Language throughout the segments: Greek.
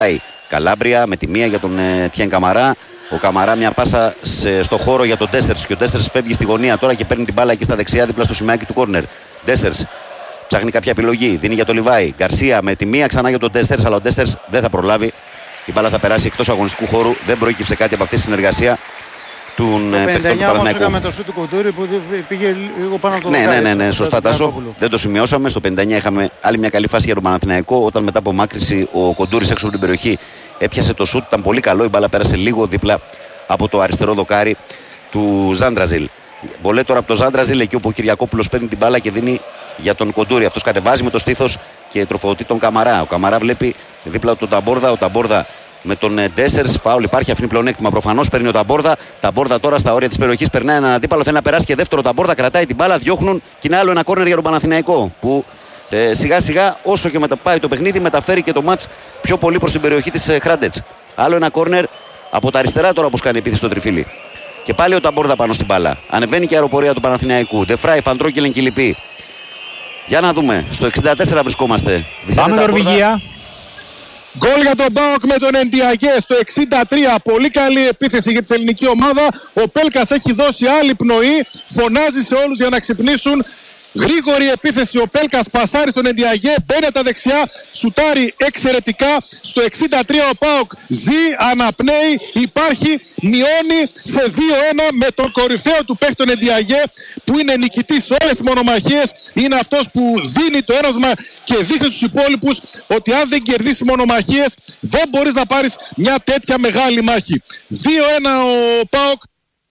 Καλάμπρια με τη μία για τον Τιέν Καμαρά. Ο Καμαρά μια πάσα στο χώρο για τον Ντέσσερς και ο Ντέσσερς φεύγει στη γωνία τώρα και παίρνει την μπάλα εκεί στα δεξιά δίπλα στο σημαίακι του κόρνερ. Ντέσσερς ψάχνει κάποια επιλογή, δίνει για τον Λιβάη. Γκαρσία με τη μία ξανά για τον Ντέσσερς, αλλά ο Ντέσσερς δεν θα προλάβει. Η μπάλα θα περάσει εκτός αγωνιστικού χώρου. Δεν προέκυψε κάτι από αυτή τη συνεργασία του παιχτών του Παναθηναϊκού. Είχαμε το σούτ του Κοντούρη που πήγε λίγο πάνω από το δοκάρι. Ναι, σωστά Τάσο. Δεν το σημειώσαμε. Στο 59 είχαμε άλλη μια καλή φάση για τον Παναθηναϊκό. Όταν μετά από μάκρυση ο Κοντούρης έξω από την περιοχή έπιασε το σούτ. Ήταν πολύ καλό. Η μπάλα πέρασε λίγο δίπλα από το αριστερό δοκάρι του Ζάντραζιλ. Μπολέ τώρα από το Ζάντραζιλ εκεί όπου ο Κυριακόπουλος παίρνει την μπάλα και δίνει για τον Κοντούρη. Αυτός κατεβάζει με το στήθος και τροφοδοτεί τον Καμαρά. Ο Καμαρά βλέπει δίπλα τον Ταμπόρδα. Ο Ταμπόρδα με τον Ντέσσερς. Φάουλ υπάρχει, αφήνει πλεονέκτημα προφανώς. Παίρνει ο Ταμπόρδα. Ταμπόρδα τώρα στα όρια της περιοχής περνάει έναν αντίπαλο. Θέλει να περάσει και δεύτερο. Ταμπόρδα κρατάει την μπάλα. Διώχνουν και είναι άλλο ένα κόρνερ για τον Παναθηναϊκό. Που σιγά σιγά όσο και πάει το παιχνίδι μεταφέρει και το μάτς πιο πολύ προς την περιοχή της Χράντετς. Άλλο ένα κόρνερ από τα αριστερά τώρα όπως κάνει επίθεση στο τριφύλι. Και πάλι ο Ταμπόρδα πάνω στην μπάλα. Ανεβαίνει και η αεροπορία του Παναθηναϊκού. Δεφράι, Φαντρόκελεν και λοιποί. Για να δούμε. Στο 64 βρισκόμαστε. Πάμε Νορβηγία. Γκολ για τον ΠΑΟΚ με τον Εντιαγέ στο 63. Πολύ καλή επίθεση για τη ελληνική ομάδα. Ο Πέλκας έχει δώσει άλλη πνοή. Φωνάζει σε όλους για να ξυπνήσουν. Γρήγορη επίθεση. Ο Πέλκας πασάρει στον Εντιαγέ. Μπαίνει από τα δεξιά. Σουτάρει εξαιρετικά. Στο 63 ο ΠΑΟΚ ζει, αναπνέει. Υπάρχει, μειώνει σε 2-1 με τον κορυφαίο του παίκτη τον Εντιαγέ που είναι νικητής σε όλες τις μονομαχίες. Είναι αυτός που δίνει το ένασμα και δείχνει στους υπόλοιπους ότι αν δεν κερδίσει μονομαχίες δεν μπορείς να πάρεις μια τέτοια μεγάλη μάχη. 2-1 ο ΠΑΟΚ.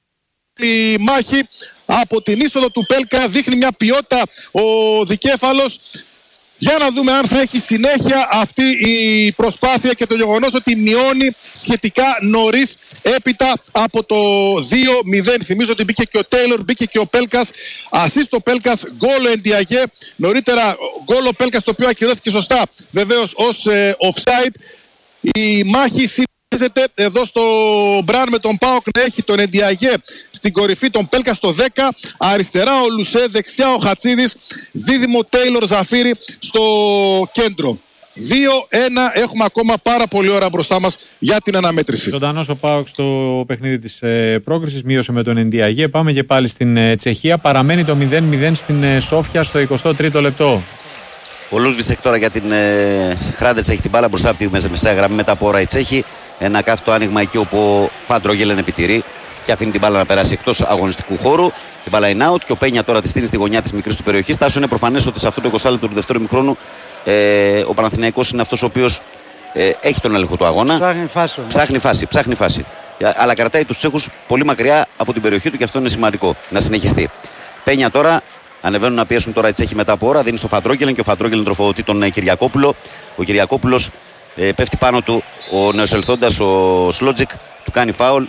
Η μάχη από την είσοδο του Πέλκα δείχνει μια ποιότητα ο δικέφαλος. Για να δούμε αν θα έχει συνέχεια αυτή η προσπάθεια και το γεγονός ότι μειώνει σχετικά νωρίς έπειτα από το 2-0. Θυμίζω ότι μπήκε και ο Τέιλορ, μπήκε και ο Πέλκας. Ασίστ ο Πέλκας, γκολ ο Εντιαγέ. Νωρίτερα γκολ ο Πέλκας, το οποίο ακυρώθηκε σωστά βεβαίως ως offside. Η μάχη εδώ στο Μπραν με τον ΠΑΟΚ να έχει τον Εντιαγέ στην κορυφή, τον Πέλκα στο 10, αριστερά ο Λουσέ, δεξιά ο Χατσίδης, δίδυμο Τέιλορ Ζαφίρι στο κέντρο. 2-1, έχουμε ακόμα πάρα πολλή ώρα μπροστά μας για την αναμέτρηση. Ζωντανός ο ΠΑΟΚ στο παιχνίδι της πρόκρισης, μείωσε με τον Εντιαγέ. Πάμε και πάλι στην Τσεχία, παραμένει το 0-0 στην Σόφια στο 23ο λεπτό. Ο Λούντβιτσεκ τώρα για την Χράντετς έχει την μπάλα μπροστά από τη μεσαία γραμμή μετά από ώρα η Τσέχη. Ένα κάθετο άνοιγμα εκεί όπου ο Φαντρόγελεν επιτηρεί και αφήνει την μπάλα να περάσει εκτός αγωνιστικού χώρου. Η μπάλα είναι out και ο Πένια τώρα τη στείνει στη γωνιά της μικρής του περιοχής. Τάσο, είναι προφανές ότι σε αυτό το 20 λεπτό του δεύτερου ημιχρόνου ο Παναθηναϊκός είναι αυτός ο οποίος έχει τον έλεγχο του αγώνα. Ψάχνει φάση. Αλλά κρατάει τους Τσέχους πολύ μακριά από την περιοχή του και αυτό είναι σημαντικό να συνεχιστεί. Πένια τώρα. Ανεβαίνουν να πιέσουν τώρα οι Τσέχοι μετά από ώρα. Δίνει στο Φαντρόκελεν και ο Φαντρόκελεν τροφοδοτεί τον Κυριακόπουλο. Ο Κυριακόπουλος πέφτει πάνω του. Ο νεοσελθόντας ο Σλότζικ του κάνει φάουλ.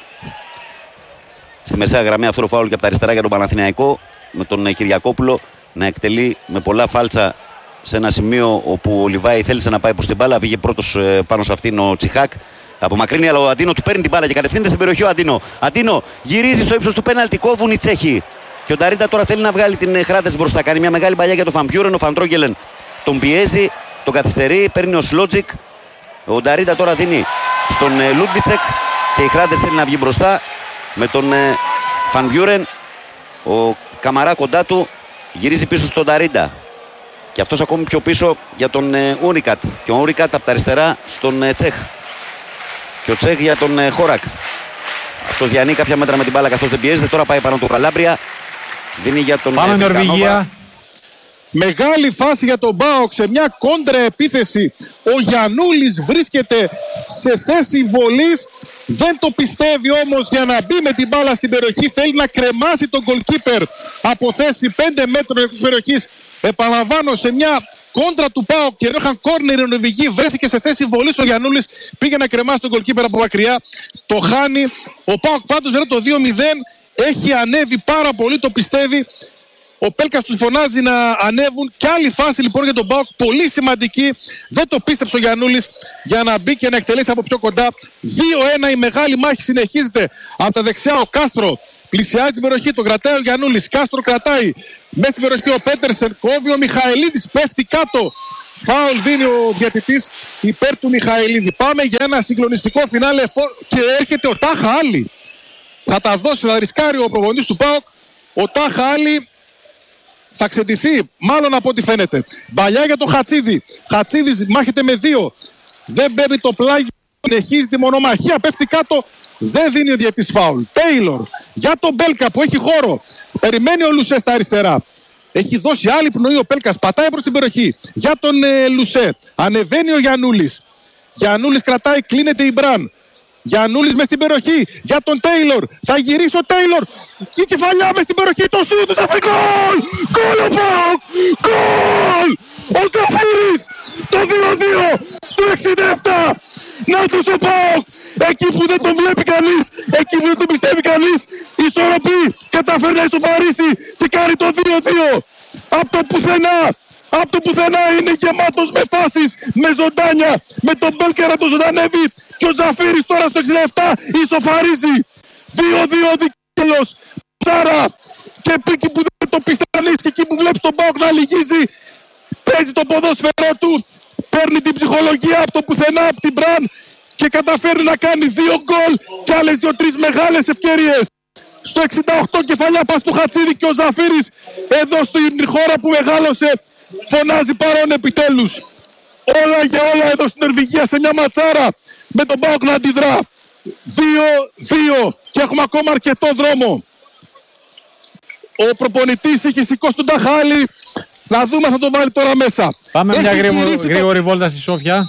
Στη μεσαία γραμμή αυτό το φάουλ και από τα αριστερά για τον Παναθηναϊκό. Με τον Κυριακόπουλο να εκτελεί με πολλά φάλτσα σε ένα σημείο όπου ο Λιβάη θέλησε να πάει προς την μπάλα. Πήγε πρώτος πάνω σε αυτήν ο Τσιχάκ. Απομακρύνει, αλλά ο Αντίνο του παίρνει την μπάλα και κατευθύνεται στην περιοχή ο Αντίνο. Αντίνο γυρίζει στο ύψος του πέναλτι. Κόβουν οι Τσέχοι. Και ο Νταρίντα τώρα θέλει να βγάλει την Χράντετς μπροστά. Κάνει μια μεγάλη παλιά για τον Φαμπιούρεν. Ο Φαντρόγκελεν τον πιέζει, τον καθυστερεί, παίρνει ο Σλότζικ. Ο Νταρίντα τώρα δίνει στον Λούντβιτσεκ και η Χράντετς θέλει να βγει μπροστά με τον Φαμπιούρεν. Ο Καμαρά κοντά του γυρίζει πίσω στον Νταρίντα. Και αυτός ακόμη πιο πίσω για τον Ούνικατ. Και ο Ούνικατ από τα αριστερά στον Τσέχ. Και ο Τσέχ για τον Χόρακ. Αυτός διανύει κάποια μέτρα με την μπάλα καθώς δεν πιέζεται. Τώρα πάει πάνω του Καλάμπρια. Δίνει για τον Νορβηγία. Μεγάλη φάση για τον ΠΑΟΚ σε μια κόντρα επίθεση. Ο Γιαννούλης βρίσκεται σε θέση βολής. Δεν το πιστεύει όμως για να μπει με την μπάλα στην περιοχή. Θέλει να κρεμάσει τον goalkeeper από θέση 5 μέτρων εκτός περιοχής. Επαναλαμβάνω, σε μια κόντρα του ΠΑΟΚ και ενώ είχαν κόρνερ οι Νορβηγοί, βρέθηκε σε θέση βολής ο Γιαννούλης. Πήγε να κρεμάσει τον goalkeeper από μακριά. Το χάνει. Ο ΠΑΟΚ πάντως μετά το 2-0 έχει ανέβει πάρα πολύ, το πιστεύει. Ο Πέλκας τους φωνάζει να ανέβουν. Και άλλη φάση λοιπόν για τον ΠΑΟΚ, πολύ σημαντική. Δεν το πίστεψε ο Γιαννούλης για να μπει και να εκτελέσει από πιο κοντά. 2-1, η μεγάλη μάχη συνεχίζεται. Από τα δεξιά ο Κάστρο πλησιάζει την περιοχή, το κρατάει ο Γιαννούλης. Κάστρο κρατάει. Μέσα στην περιοχή ο Πέτερσεν, κόβει ο Μιχαηλίδης, πέφτει κάτω Φάουλ δίνει ο διαιτητής υπέρ του Μιχαηλίδη. Πάμε για ένα συγκλονιστικό φινάλε και έρχεται ο Τάχα Άλλη. Θα τα δώσει, θα ρισκάρει ο προπονητής του ΠΑΟΚ. Ο Τάχα Άλλη θα ξεντηθεί, μάλλον από ό,τι φαίνεται. Μπαλιά για τον Χατσίδη. Χατσίδης μάχεται με 2. Δεν παίρνει το πλάγι, συνεχίζει τη μονομαχία, πέφτει κάτω. Δεν δίνει ο διαιτητής φάουλ. Τέιλορ για τον Μπέλκα που έχει χώρο. Περιμένει ο Λουσέ στα αριστερά. Έχει δώσει άλλη πνοή ο Πέλκας, πατάει προς την περιοχή. Για τον Λουσέ. Ανεβαίνει ο Γιαννούλης. Γιαννούλης κρατάει, κλείνεται η Μπραν. Γιαννούλης μες στην περιοχή. Για τον Τέιλορ. Θα γυρίσει ο Τέιλορ. Και η κεφαλιά μες στην περιοχή. Το σούτ του Ζαφίρη. Γκολ! Γκολ ο ΠΑΟΚ! Γκολ! Ο Ζαφίρης! Το 2-2 στο 67. Νάτος ο ΠΑΟΚ! Εκεί που δεν τον βλέπει κανείς, εκεί που δεν τον πιστεύει κανείς, ισορροπεί, καταφέρει να ισοφαρίσει και κάνει το 2-2. Από το πουθενά είναι γεμάτος με φάσεις, με ζωντάνια, με τον Μπέλκερ να το ζωντανεύει και ο Ζαφίρης τώρα στο 67 ισοφαρίζει. 2-2 δικαίως. Ψάρα και εκεί που δεν το πιστεύει κανείς και εκεί που βλέπεις τον ΠΑΟΚ να λυγίζει, παίζει το ποδόσφαιρό του. Παίρνει την ψυχολογία από το πουθενά, από την Μπραν και καταφέρει να κάνει 2 γκολ και άλλες 2-3 μεγάλες ευκαιρίες. Στο 68 κεφαλιά πας του Χατσίδη και ο Ζαφίρης εδώ στην χώρα που μεγάλωσε φωνάζει παρόν επιτέλους. Όλα για όλα εδώ στην Νορβηγία σε μια ματσάρα με τον ΠΑΟΚ να αντιδρά. 2-2 και έχουμε ακόμα αρκετό δρόμο. Ο προπονητής είχε σηκώσει τον Ταχάλη. Να δούμε αν θα το βάλει τώρα μέσα. Πάμε μια γρήγορη βόλτα στη Σόφια.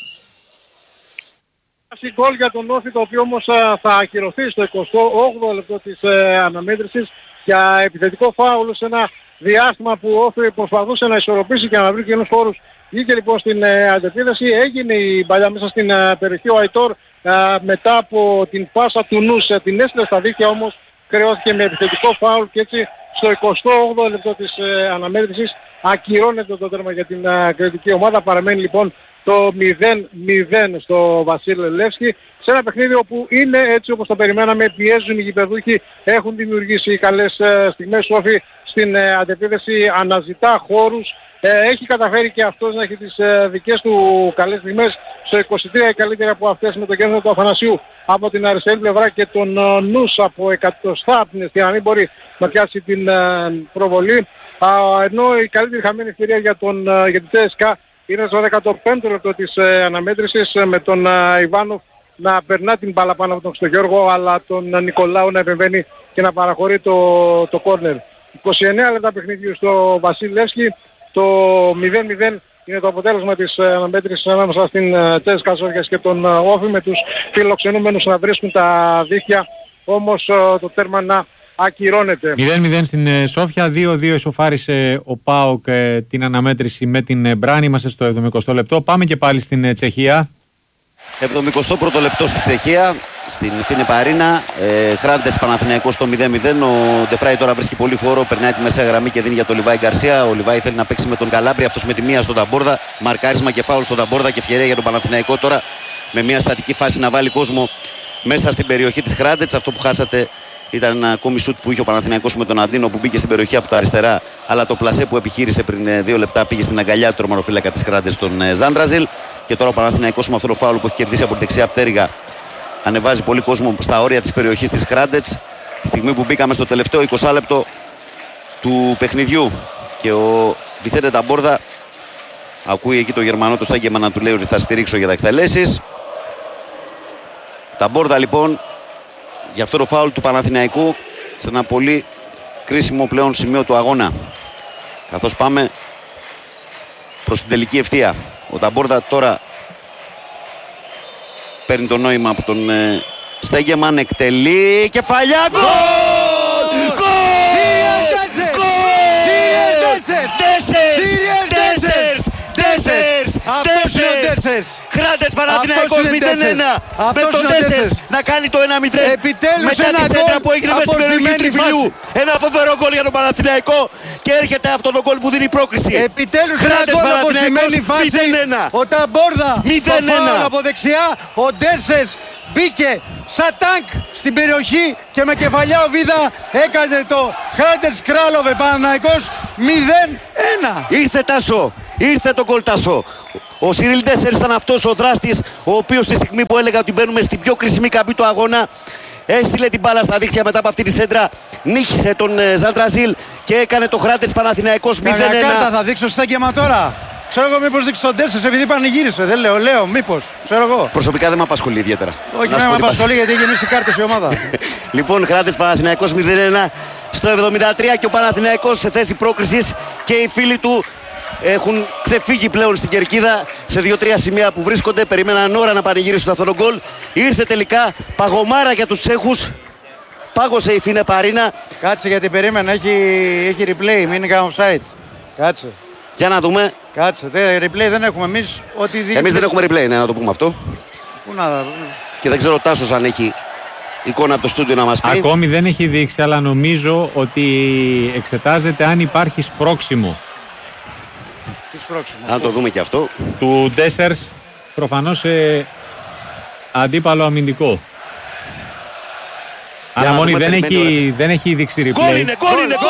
Γκολ για τον Όφη, το οποίο όμως θα ακυρωθεί στο 28ο λεπτό της αναμέτρησης για επιθετικό φάουλ σε ένα διάστημα που ο Όφη προσπαθούσε να ισορροπήσει και να βρει κοινούς χώρους. Βγήκε λοιπόν στην αντεπίθεση, έγινε η μπαλιά μέσα στην περιοχή. Ο Αϊτόρ μετά από την πάσα του Νους την έστειλε στα δίχτυα, όμως χρεώθηκε με επιθετικό φάουλ και έτσι στο 28ο λεπτό της αναμέτρησης ακυρώνεται το τέρμα για την κριτική ομάδα. Παραμένει λοιπόν το 0-0 στο Βασίλ Λεύσκι σε ένα παιχνίδι όπου είναι έτσι όπως το περιμέναμε, πιέζουν οι γηπεδούχοι, έχουν δημιουργήσει καλές στιγμές. Ο Όφη στην αντεπίθεση αναζητά χώρους, έχει καταφέρει και αυτός να έχει τις δικές του καλές στιγμές. Στο 23 καλύτερα από αυτές με τον κέντρο του Αθανασίου από την αριστερή πλευρά και τον Νους από εκατοστά από την αιστεία να μην μπορεί να πιάσει την προβολή. Ενώ η καλύτερη χαμένη ευκαιρία για τη ΤΕΣΚΑ είναι στο 15ο λεπτό της αναμέτρησης με τον Ιβάνοφ να περνά την μπάλα πάνω από τον Χριστογιώργο, αλλά τον Νικολάου να επεμβαίνει και να παραχωρεί το κόρνερ. 29 λεπτά παιχνίδιου στο Βασίλ Λεύσκι, το 0-0 είναι το αποτέλεσμα της αναμέτρησης ανάμεσα στην ΤΕΣΚΑ Σόφιας και τον Όφη, με τους φιλοξενούμενους να βρίσκουν τα δίχτυα, όμως το τέρμα να ακυρώνεται. 0-0 στην Σόφια, 2-2 ισοφάρισε ο ΠΑΟΚ την αναμέτρηση με την Μπράν. Είμαστε στο 70ο λεπτό. Πάμε και πάλι στην Τσεχία. 71ο λεπτό στη Τσεχία, στην Φίνεπα Αρίνα. Χράντετς Παναθηναϊκός στο 0-0. Ο Ντεφράι τώρα βρίσκει πολύ χώρο, περνάει τη μέσα γραμμή και δίνει για τον Λιβάη Γκαρσία. Ο Λιβάη θέλει να παίξει με τον Καλάμπρη, αυτός με τη μία στον Ταμπόρδα. Μαρκάρισμα και φάουλ στον Ταμπόρδα και ευκαιρία για τον Παναθηναϊκό τώρα με μια στατική φάση να βάλει κόσμο μέσα στην περιοχή της Χράντετς. Αυτό που χάσατε ήταν ένα ακόμη σουτ που είχε ο Παναθηναϊκός με τον Αντίνο που μπήκε στην περιοχή από τα αριστερά. Αλλά το πλασέ που επιχείρησε πριν 2 λεπτά πήγε στην αγκαλιά του τρομαροφύλακα της Χράντετς, τον Ζάντραζιλ. Και τώρα ο Παναθηναϊκός με αυτό το φάουλ που έχει κερδίσει από τη δεξιά πτέρυγα ανεβάζει πολύ κόσμο στα όρια της περιοχής της Χράντετς. Τη στιγμή που μπήκαμε στο τελευταίο 20 λεπτό του παιχνιδιού και ο Βιθέντε Ταμπόρδα ακούει εκεί το Γερμανό το στάγγεμα να του λέει ότι θα στηρίξω για τα εκτελέσεις. Ταμπόρδα λοιπόν για αυτό το φάουλ του Παναθηναϊκού σε ένα πολύ κρίσιμο πλέον σημείο του αγώνα, καθώς πάμε προς την τελική ευθεία. Ο Ταμπόρδα τώρα παίρνει το νόημα από τον Στέγεμαν, εκτελεί, κεφαλιά, γκολ! Χράντετς Παναθηναϊκός 0-1 με τον Τέσσερς να κάνει το 1-0 επιτέλους μετά τη σέντρα που έγινε μέσα στην περιοχή Τριφυλιού. Ένα φοβερό γκολ για τον Παναθηναϊκό και έρχεται αυτό το γκολ που δίνει πρόκριση. Επιτέλους ένα γκολ από τη μένη φάση. Ο Ταμπόρδα, το φάουλ από δεξιά, ο Ντέρσες μπήκε σαν τάγκ στην περιοχή και με κεφαλιά ο Βίδα έκανε το Χράντερς Κράλοβε Παναθηναϊκός 0-1. Ήρθε Τάσο, ήρθε το γκολ Τάσο. Ο Σιρίλ Ντέσσερς ήταν αυτός ο δράστης, ο οποίος τη στιγμή που έλεγα ότι μπαίνουμε στην πιο κρίσιμη καμπή του αγώνα, έστειλε την μπάλα στα δίχτυα μετά από αυτή τη σέντρα, νύχισε τον Ζαντραζίλ και έκανε το Χράντερς Παναθηναϊκός 0-1. Κάρτα θα δείξω στέγγεμα τώρα. Ξέρω εγώ μήπως δείξω τον Ντέσσερς επειδή πανηγύρισε. Δεν λέω μήπως. Ξέρω εγώ. Προσωπικά δεν με απασχολεί ιδιαίτερα. Όχι, δεν με απασχολεί γιατί έχει γεμίσει κάρτες η ομάδα. Λοιπόν, Χράντερς Παναθηναϊκός 0-1 στο 73 και ο Παναθηναϊκός σε θέση πρόκρισης και οι φίλοι του έχουν ξεφύγει πλέον στην κερκίδα σε 2-3 σημεία που βρίσκονται. Περιμέναν ώρα να πανηγυρίσουν αυτό το γκολ. Ήρθε τελικά παγωμάρα για τους Τσέχους. Πάγωσε η Φίνε Παρίνα. Κάτσε γιατί περίμενα, έχει replay, μην είναι offside. Κάτσε. Για να δούμε. Κάτσε, replay δεν έχουμε εμείς. Εμείς δεν έχουμε replay, ναι, να το πούμε αυτό. Πού να... Και δεν ξέρω ο Τάσος αν έχει εικόνα από το στούντιο να μας πει. Ακόμη δεν έχει δείξει, αλλά νομίζω ότι εξετάζεται αν υπάρχει σπρώξιμο. Τι σπρώξιμο. Αν το δούμε και αυτό. Του Ντέσσερς προφανώς σε αντίπαλο αμυντικό. Αλλά μόνοι δεν έχει δείξει replay. Γκολ είναι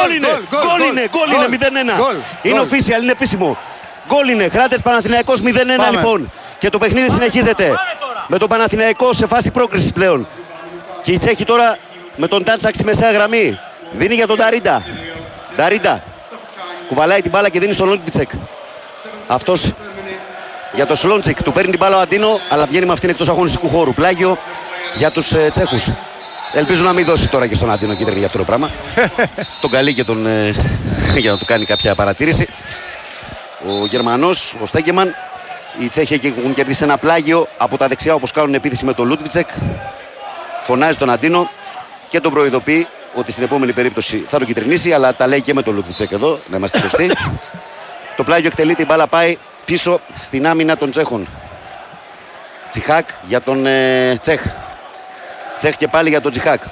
0-1. Είναι official, είναι επίσημο. Γκολ είναι, Χράντερς Παναθηναϊκός 0-1 λοιπόν. Και το παιχνίδι συνεχίζεται. Με τον Παναθηναϊκό σε φάση πρόκρισης πλέον. Και η Τσέχη τώρα με τον Τάντσακ στη μεσαία γραμμή. Δίνει για τον Νταρίντα. Νταρίντα. Κουβαλάει την μπάλα και δίνει στον Λόντβιτσεκ. Αυτός για τον Σλόντσικ. Του παίρνει την μπάλα ο Αντίνο, αλλά βγαίνει με αυτήν εκτός αγωνιστικού χώρου. Πλάγιο για τους Τσέχους. Ελπίζω να μην δώσει τώρα και στον Αντίνο κίτρινη για αυτό το πράγμα. Τον καλεί και τον για να του κάνει κάποια παρατήρηση. Ο Γερμανός, ο Στέγκεμαν. Οι Τσέχοι έχουν κερδίσει ένα πλάγιο από τα δεξιά όπως κάνουν επίθεση με τον Λούτβιτσεκ. Φωνάζει τον Αντίνο και τον προειδοποιεί ότι στην επόμενη περίπτωση θα τον κυτρινίσει, αλλά τα λέει και με τον Λούτβιτσεκ εδώ, να είμαστε σωστοί. Το πλάγιο εκτελείται, η μπάλα πάει πίσω στην άμυνα των Τσέχων. Τσιχάκ για τον Τσέχ. Τσέχ και πάλι για τον Τσιχάκ.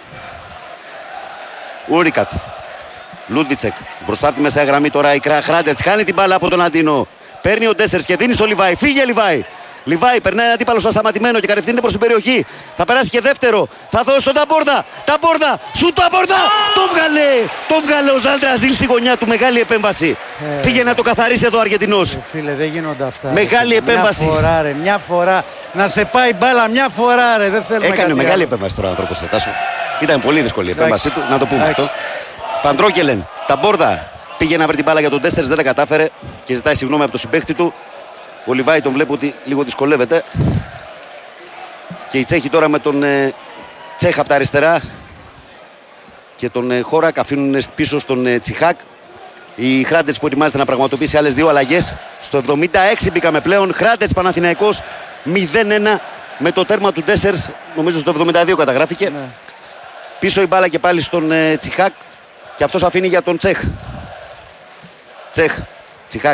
Ούρικατ. Λούτβιτσεκ. Μπροστά από τη μεσαία γραμμή τώρα η Χράντερς. Χάνει την μπάλα από τον Αντίνο. Παίρνει ο Ντέσσερς και δίνει στο Λιβάη. Φύγε Λιβάη. Λιβάη περνάει ένα αντίπαλο στο σταματημένο και κατευθύνεται προς την περιοχή. Θα περάσει και δεύτερο. Θα δώσει τον Ταμπόρδα. Ταμπόρδα. Σου Ταμπόρδα. Το βγάλε. Το βγάλε ο Ζαντραζίλ στη γωνιά του. Μεγάλη επέμβαση. Πήγε να το καθαρίσει εδώ ο Αργεντινός. Φίλε, δεν γίνονται αυτά. Μεγάλη επέμβαση. Μια φορά. Να σε πάει μπάλα μια φορά, ρε. Δεν θέλουμε. Έκανε μεγάλη επέμβαση τώρα ο άνθρωπος. Ήταν πολύ δύσκολη η επέμβασή του. Να το πούμε αυτό. Φαντρόκελεν. Ταμπόρδα. Πήγε να βρει την μπάλα για τον Ντέσσερς, δεν τα κατάφερε και ζητάει συγγνώμη από τον συμπαίχτη του. Ο Λιβάη τον βλέπω ότι λίγο δυσκολεύεται. Και οι Τσέχοι τώρα με τον Τσέχ από τα αριστερά και τον Χόρακ αφήνουν πίσω στον Τσιχάκ. Η Χράντερς που ετοιμάζεται να πραγματοποιήσει άλλες δύο αλλαγές. Στο 76 μπήκαμε πλέον. Χράντερς Παναθηναϊκός 0-1 με το τέρμα του Ντέσσερς. Νομίζω στο 72 καταγράφηκε. Ναι. Πίσω η μπάλα και πάλι στον Τσιχάκ και αυτός αφήνει για τον Τσέχ. Τσέχ, Τσιχάκ.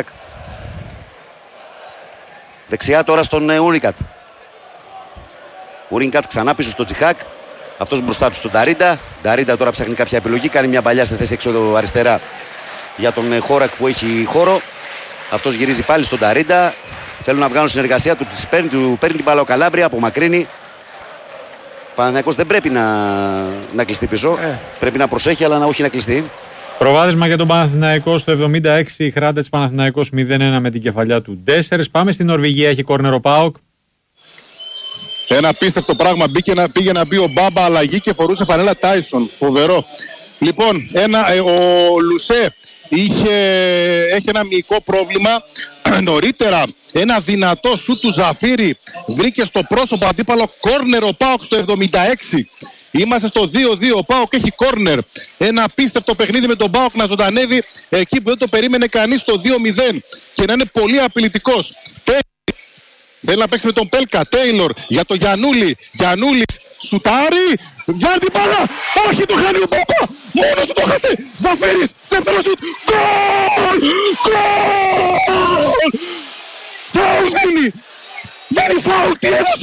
Δεξιά τώρα στον Ούρικατ. Ούρικατ ξανά πίσω στον Τσιχάκ. Αυτός μπροστά του στον Νταρίντα. Νταρίντα τώρα ψάχνει κάποια επιλογή. Κάνει μια παλιά στη θέση έξω αριστερά για τον Χόρακ που έχει χώρο. Αυτός γυρίζει πάλι στον Νταρίντα. Θέλουν να βγάλουν συνεργασία του. Παίρνει την μπάλα ο Καλάμπρια, απομακρύνει. Παναθηναϊκός δεν πρέπει να κλειστεί πίσω. Πρέπει να προσέχει, αλλά όχι να κλειστεί. Προβάδισμα για τον Παναθηναϊκό στο 76. Η Χράντερς Παναθηναϊκός 0-1 με την κεφαλιά του Ντέσσερς. Πάμε στην Νορβηγία, έχει κόρνερ ο ΠΑΟΚ. Ένα απίστευτο πράγμα. Πήγε να μπει ο Μπάμπα αλλαγή και φορούσε φανέλα Τάισον. Φοβερό. Λοιπόν, ο Λουσέ έχει ένα μυϊκό πρόβλημα. Νωρίτερα ένα δυνατό σου του Ζαφίρι βρήκε στο πρόσωπο αντίπαλο κόρνερ ο ΠΑΟΚ στο 76. Είμαστε στο 2-2, ο ΠΑΟΚ έχει κόρνερ. Ένα απίστευτο παιχνίδι με τον ΠΑΟΚ να ζωντανεύει εκεί που δεν το περίμενε κανείς στο 2-0 και να είναι πολύ απειλητικός. Θέλει να παίξει με τον Πέλκα, Τέιλορ για τον Γιαννούλη. Γιαννούλης σουτάρει, βγάζει την μπάλα. Όχι, το χάνει ο Μπάμπα. Μόνος του το χάσε. Ζαφίρης, δεύτερο σουτ. Γκολ! Γκολ! Φάουλ δίνει. Δίνει φάουλ. Τι έδωσε,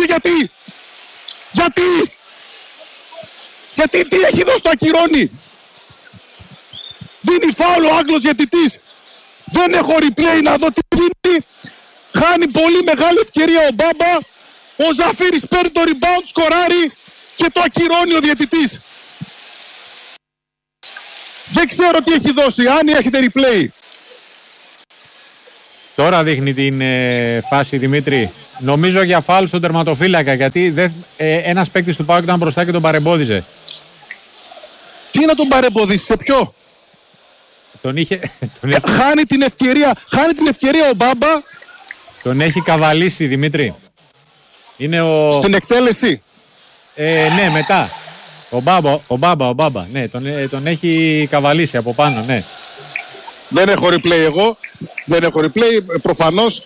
γιατί τι έχει δώσει, το ακυρώνει. Δίνει φάουλ ο Άγγλος διαιτητής. Δεν έχω replay να δω τι δίνει. Χάνει πολύ μεγάλη ευκαιρία ο Μπάμπα. Ο Ζαφύρης παίρνει το rebound, σκοράρει και το ακυρώνει ο διαιτητής. Δεν ξέρω τι έχει δώσει, αν έχετε replay. Τώρα δείχνει την φάση, Δημήτρη. Νομίζω για φάουλ στον τερματοφύλακα, γιατί ένας παίκτης του ΠΑΟΚ ήταν μπροστά και τον παρεμπόδιζε. Τι να τον παρεμποδίσει, σε ποιο? Χάνει την ευκαιρία ο Μπάμπα. Τον έχει καβαλήσει, Δημήτρη. Είναι στην εκτέλεση. Ναι, μετά. Ο Μπάμπα. Ναι, τον έχει καβαλήσει από πάνω, ναι. Δεν έχω replay εγώ. Δεν έχω replay, προφανώς.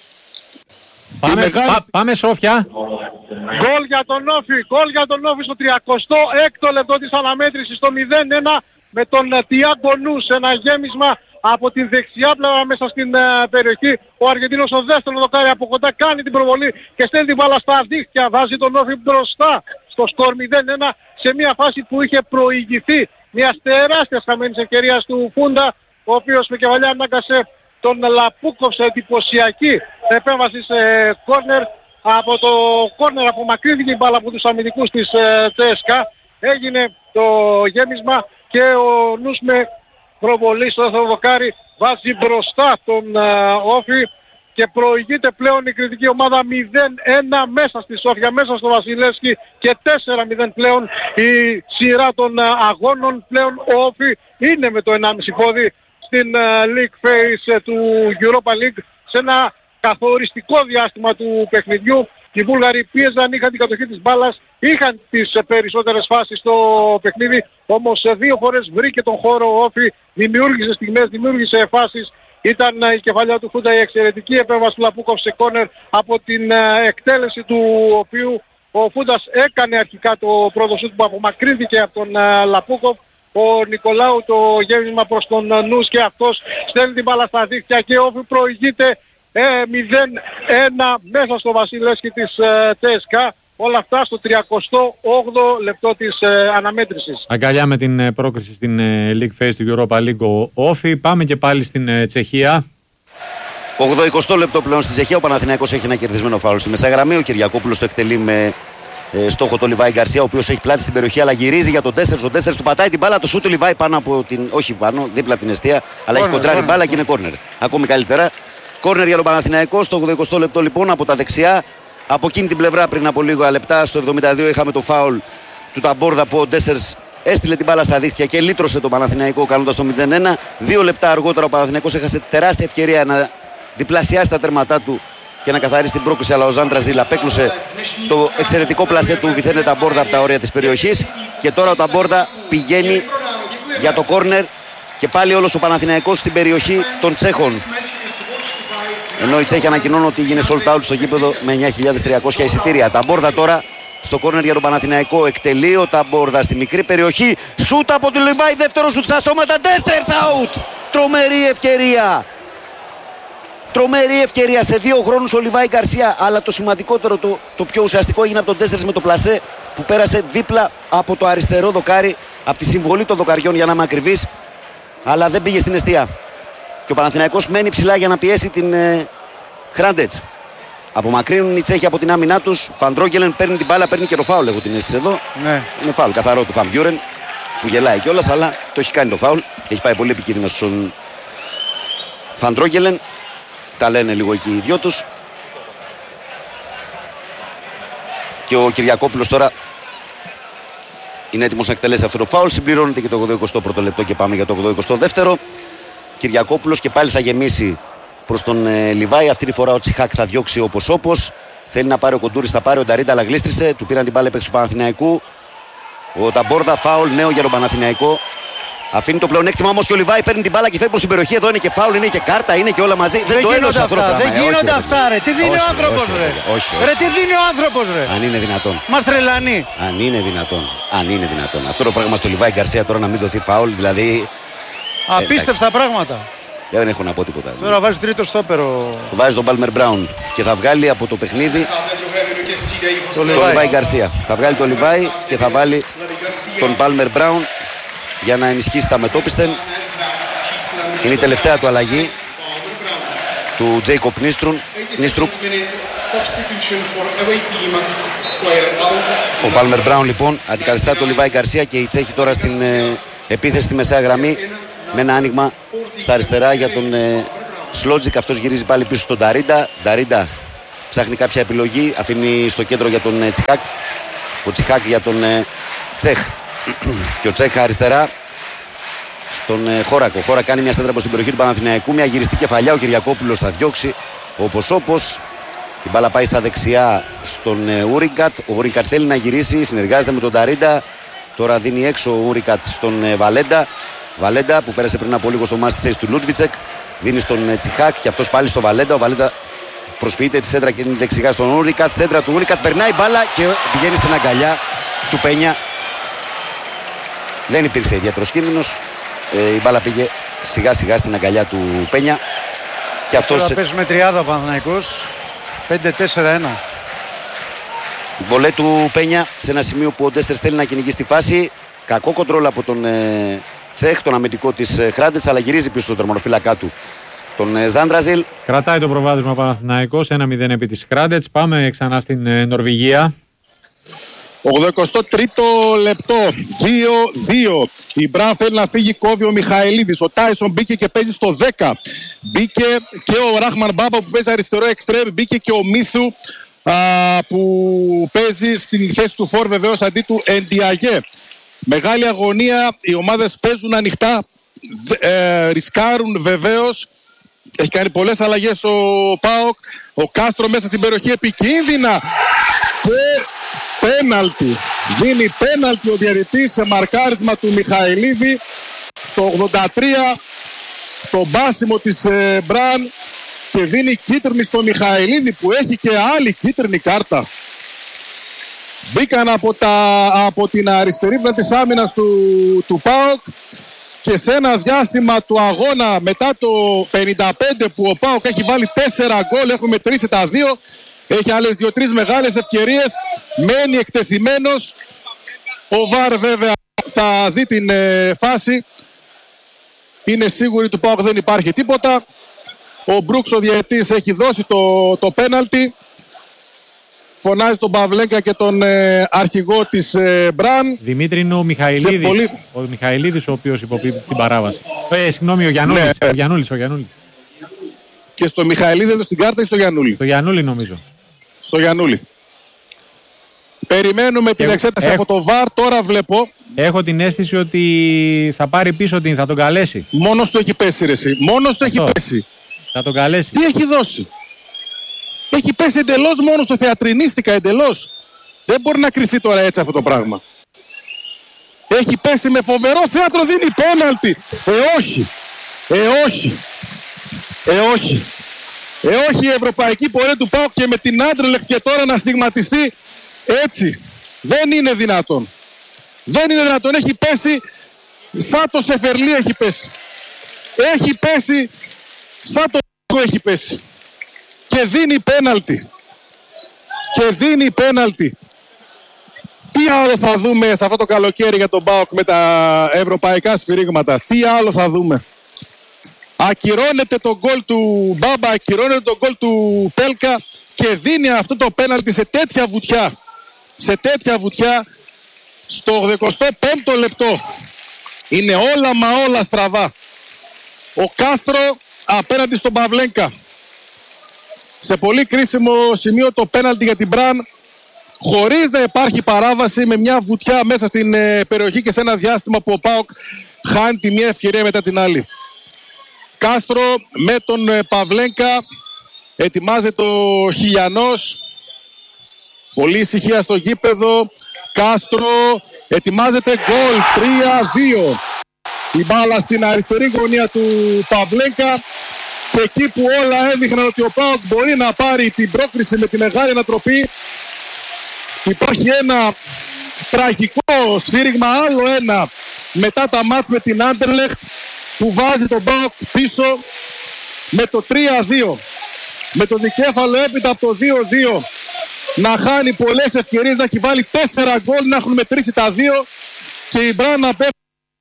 Πάμε Σόφια. Γκολ για τον Όφη στο 36ο λεπτό της αναμέτρησης, στο 0-1 με τον Τιάγκο Νους. Ένα γέμισμα από την δεξιά πλευρά μέσα στην περιοχή. Ο Αργεντίνος ο δεύτερο δοκάρι από κοντά κάνει την προβολή και στέλνει την μπάλα στα δίχτυα. Βάζει τον Όφη μπροστά στο σκορ 0-1 σε μια φάση που είχε προηγηθεί μια τεράστια χαμένης ευκαιρίας του Φούντα, ο οποίος με κεφαλιά ανάγκασε τον Λαπούκοφ σε εντυπωσιακή επέμβαση σε κόρνερ. Από το κόρνερ απομακρύνθηκε η μπάλα από τους αμυντικούς της ΤΕΣΚΑ. Έγινε το γέμισμα και ο Νους με προβολή στο δεύτερο δοκάρι βάζει μπροστά τον Όφη και προηγείται πλέον η κριτική ομάδα 0-1 μέσα στη Σόφια, μέσα στο Βασιλεύσκι, και 4-0 πλέον η σειρά των αγώνων. Πλέον ο Όφη είναι με το 1,5 πόδι στην League Phase του Europa League σε ένα καθοριστικό διάστημα του παιχνιδιού. Οι Βούλγαροι πίεζαν, είχαν την κατοχή της μπάλας, είχαν τις περισσότερες φάσεις στο παιχνίδι, όμως δύο φορές βρήκε τον χώρο ο Όφη, δημιούργησε στιγμές, δημιούργησε φάσεις. Ήταν η κεφαλιά του Φούντα, η εξαιρετική επέμβαση του Λαπούκοφ σε κόρνερ, από την εκτέλεση του οποίου ο Φούντας έκανε αρχικά το πρώτο σούτ που απομακρύνθηκε από τον Λαπούκοφ. Ο Νικολάου το γέμισμα προς τον Νους και αυτός στέλνει την μπάλα στα δίχτυα και ο Όφη προηγείται 0-1 μέσα στο Βασιλεύσκι της ΤΕΣΚΑ. Όλα αυτά στο 38ο λεπτό της αναμέτρησης. Αγκαλιά με την πρόκριση στην League Phase του Europa League ο Όφη. Πάμε και πάλι στην Τσεχία. 80 λεπτό πλέον στη Τσεχία. Ο Παναθηναϊκός έχει ένα κερδισμένο φάουλ στη μεσαγραμμή. Ο Κυριακόπουλος το εκτελεί με στόχο το Λιβάη Γκαρσία, ο οποίος έχει πλάτη στην περιοχή, αλλά γυρίζει για τον 4. Ο 4 του πατάει την μπάλα. Το σούτ του Λιβάη πάνω από την. Όχι πάνω, δίπλα από την εστία, αλλά έχει κοντράρει μπάλα και είναι κόρνερ. Ακόμη καλύτερα. Κόρνερ για τον Παναθηναϊκό στο 80 λεπτό λοιπόν από τα δεξιά. Από εκείνη την πλευρά πριν από λίγα λεπτά, στο 72, είχαμε το φάουλ του Ταμπόρδα που ο Ντέσσερς έστειλε την μπάλα στα δίχτυα και λύτρωσε τον Παναθηναϊκό κάνοντας το 0-1. 2 λεπτά αργότερα ο Παναθηναϊκός έχασε τεράστια ευκαιρία να διπλασιάσει τα τέρματά του και να καθαρίσει την πρόκριση, αλλά ο Ζάντρα Ζήλ απέκλουσε το εξαιρετικό πλασέ του Βιθέντε Ταμπόρδα από τα όρια της περιοχής. Και τώρα ο Ταμπόρδα πηγαίνει για το κόρνερ και πάλι όλος ο Παναθηναϊκός στην περιοχή των Τσέχων. Ενώ οι Τσέχοι ανακοινώνουν ότι έγινε sold out στο γήπεδο με 9.300 εισιτήρια. Ταμπόρδα τώρα στο κόρνερ για τον Παναθηναϊκό. Εκτελεί ο Ταμπόρδα στη μικρή περιοχή. Σούτ από τον Λιβάη, δεύτερο σούτ στα στόματα. Ντέσσερς out! Τρομερή ευκαιρία. Τρομερή ευκαιρία σε 2 χρόνους ο Λιβάη Γκαρσία. Αλλά το σημαντικότερο, το πιο ουσιαστικό, έγινε από τον Ντέσσερς με το πλασέ που πέρασε δίπλα από το αριστερό δοκάρι, από τη συμβολή των δοκαριών για να είμαι ακριβής, αλλά δεν πήγε στην εστία. Και ο Παναθηναϊκός μένει ψηλά για να πιέσει την Χράντετς. Απομακρύνουν οι Τσέχοι από την άμυνά τους. Φαντρόγγελεν παίρνει την μπάλα, παίρνει και το φάουλ. Έχω την αίσθηση εδώ. Ναι. Είναι φάουλ καθαρό του Φαμπιούρεν που γελάει κιόλας, αλλά το έχει κάνει το φάουλ. Έχει πάει πολύ επικίνδυνο στον Φαντρόγγελεν. Τα λένε λίγο εκεί οι δυο τους. Και ο Κυριακόπουλος τώρα είναι έτοιμος να εκτελέσει αυτό το φάουλ. Συμπληρώνεται και το 81ο λεπτό και πάμε για το 82ο. Κυριακόπουλος και πάλι θα γεμίσει προς τον Λιβάη. Αυτή τη φορά ο Τσιχάκ θα διώξει όπως. Θέλει να πάρει ο Κοντούρης, θα πάρει ο Νταρίντα, αλλά γλίστρισε. Του πήραν την μπάλα έπαιξε του Παναθηναϊκού. Ο Ταμπόρδα, φάουλ νέο για τον Παναθηναϊκό. Αφήνει το πλεονέκτημα όμως και ο Λιβάη παίρνει την μπάλα και φεύγει προς την περιοχή. Εδώ είναι και φάουλ, είναι και κάρτα, είναι και όλα μαζί. Δεν το γίνονται αυτά. Δεν γίνονται αυτά, ρε. Τι δίνει ο άνθρωπος, ρε. Όχι. Ρε, τι δίνει ο άνθρωπος, ρε. Αν είναι δυνατόν. Μας τρελανεί. Αν είναι δυνατόν. Αν είναι δυνατόν. Αυτό το πράγμα στο Λιβάη Γκαρσία τώρα να μην δοθεί φάουλ, δηλαδή. Απίστευτα πράγματα. Δεν έχω να πω τίποτα. Τώρα βάζει τρίτο στόπερο. Βάζει τον Πάλμερ Μπράουν και θα βγάλει από το παιχνίδι τον Λιβάη Γκαρσία. Θα βγάλει τον Λιβάη και θα βάλει τον Πάλμερ Μπράουν για να ενισχύσει τα μετόπιστεν. Είναι η τελευταία του αλλαγή. του Τζέικοπ Νίστρουπ. Ο Πάλμερ Μπράουν λοιπόν αντικαθιστά τον Λιβάη Γκαρσία και η Τσέχη τώρα στην επίθεση στη μεσαία γραμμή με ένα άνοιγμα στα αριστερά για τον Σλότζικ. Αυτός γυρίζει πάλι πίσω στον Νταρίντα. Νταρίντα ψάχνει κάποια επιλογή, αφήνει στο κέντρο για τον Τσιχάκ. Ο Τσιχάκ για τον Τσέχ. Και ο Τσέχ αριστερά στον Χώρακ. Ο Χώρακ κάνει μια σέντρα προς την περιοχή του Παναθηναϊκού. Μια γυριστή κεφαλιά. Ο Κυριακόπουλος θα διώξει όπως. Η μπάλα πάει στα δεξιά στον Ούρικατ. Ο Ούρικατ θέλει να γυρίσει, συνεργάζεται με τον Νταρίντα. Τώρα δίνει έξω ο Ούρικατ στον Βαλέντα. Βαλέντα που πέρασε πριν από λίγο στο μάτι στη θέση του Λούντβιτσεκ. Δίνει στον Τσιχάκ και αυτός πάλι στο Βαλέντα. Ο Βαλέντα προσποιείται τη σέντρα και δίνει δεξιά στον Ούρικατ. Σέντρα του Ούρικατ, περνάει μπάλα και πηγαίνει στην αγκαλιά του Πένια. Δεν υπήρξε ιδιαίτερος κίνδυνος. Η μπάλα πήγε σιγά σιγά στην αγκαλιά του Πένια. Και αυτός... Τώρα παίζει με 30 ο Παναθηναϊκός. 5-4-1. Βολέ του Πένια σε ένα σημείο που ο Ντέστερς θέλει να κυνηγήσει τη φάση. Κακό κοντρόλ από τον Τσέχ, τον αμυντικό της Χράντες, αλλά γυρίζει πίσω στον τερματοφύλακά του, τον Ζάντραζιλ. Κρατάει το προβάδισμα ο Παναθηναϊκός, 1-0 επί της Χράντετς. Πάμε ξανά στην Νορβηγία. 83ο λεπτό, 2-2. Η Μπραν θέλει να φύγει, κόβει ο Μιχαηλίδης. Ο Τάισον μπήκε και παίζει στο 10. Μπήκε και ο Ράχμαν Μπάμπα που παίζει αριστερό εξτρέμ. Μπήκε και ο Μίθου που παίζει στην θέση του φορ, βεβαίως αντί του Εντιαγέ. Μεγάλη αγωνία, οι ομάδες παίζουν ανοιχτά, ρισκάρουν βεβαίως. Έχει κάνει πολλές αλλαγές ο ΠΑΟΚ. Ο Κάστρο μέσα στην περιοχή επικίνδυνα και πέναλτι. Δίνει πέναλτι ο διαιτητής σε μαρκάρισμα του Μιχαηλίδη στο 83. Το μπάσιμο της Μπραν και δίνει κίτρινη στο Μιχαηλίδη που έχει και άλλη κίτρινη κάρτα. Μπήκαν από την αριστερή πλευρά της άμυνας του ΠΑΟΚ και σε ένα διάστημα του αγώνα μετά το 55 που ο ΠΑΟΚ έχει βάλει 4 γκολ, έχουμε μετρήσει τα 2, έχει άλλες 2-3 μεγάλες ευκαιρίες, μένει εκτεθειμένος. Ο ΒΑΡ βέβαια θα δει την φάση, είναι σίγουροι του ΠΑΟΚ δεν υπάρχει τίποτα. Ο Μπρούξ ο διαιτητής έχει δώσει το πέναλτι. Φωνάζει τον Παυλέγκα και τον αρχηγό της Μπραν. Δημήτρη, είναι ο Μιχαηλίδης, ο Μιχαηλίδης ο οποίος υποπίπτει στην παράβαση. Συγγνώμη, ο Γιαννούλης. Ναι. Ο Γιαννούλης. Και στο Μιχαηλίδη έδωσε την κάρτα ή στο Γιαννούλη? Στο Γιαννούλη νομίζω. Στο Γιαννούλη. Περιμένουμε την εξέταση από το ΒΑΡ, τώρα βλέπω. Έχω την αίσθηση ότι θα πάρει πίσω την, θα τον καλέσει. Μόνος του έχει πέσει ρε εσύ. Μόνος του έχει πέσει. Θα τον καλέσει. Τι έχει δώσει? Έχει πέσει εντελώς μόνος του, θεατρινίστηκα εντελώς. Δεν μπορεί να κρυφτεί τώρα έτσι αυτό το πράγμα. Έχει πέσει με φοβερό θέατρο, δίνει πέναλτι. Όχι. Όχι η ευρωπαϊκή πορεία του ΠΑΟΚ και με την Άντρελεχτ και τώρα να στιγματιστεί έτσι. Δεν είναι δυνατόν. Δεν είναι δυνατόν. Έχει πέσει σαν το Σεφερλί έχει πέσει. Έχει πέσει σαν το έχει πέσει. Και δίνει πέναλτι. Τι άλλο θα δούμε σε αυτό το καλοκαίρι για τον ΠΑΟΚ με τα ευρωπαϊκά σφυρίγματα? Τι άλλο θα δούμε? Ακυρώνεται το γκολ του Μπάμπα, ακυρώνεται το γκολ του Πέλκα και δίνει αυτό το πέναλτι σε τέτοια βουτιά. Στο 85ο λεπτό. Είναι όλα μα όλα στραβά. Ο Κάστρο απέναντι στον Παυλέγκα. Σε πολύ κρίσιμο σημείο το πέναλτι για την Μπραν, χωρίς να υπάρχει παράβαση, με μια βουτιά μέσα στην περιοχή και σε ένα διάστημα που ο ΠΑΟΚ χάνει τη μία ευκαιρία μετά την άλλη. Κάστρο με τον Παυλέγκα, ετοιμάζεται ο Χιλιανός, πολύ ησυχία στο γήπεδο. Κάστρο ετοιμάζεται, γκολ, 3-2. Η μπάλα στην αριστερή γωνία του Παυλέγκα. Και εκεί που όλα έδειχναν ότι ο ΠΑΟΚ μπορεί να πάρει την πρόκριση με τη μεγάλη ανατροπή, υπάρχει ένα τραγικό σφύριγμα, άλλο ένα μετά τα μάτς με την Άντερλεχτ, που βάζει τον ΠΑΟΚ πίσω με το 3-2. Με το δικέφαλο έπειτα από το 2-2 να χάνει πολλές ευκαιρίες, να έχει βάλει 4 γκολ, να έχουν μετρήσει τα 2 και η Μπραν να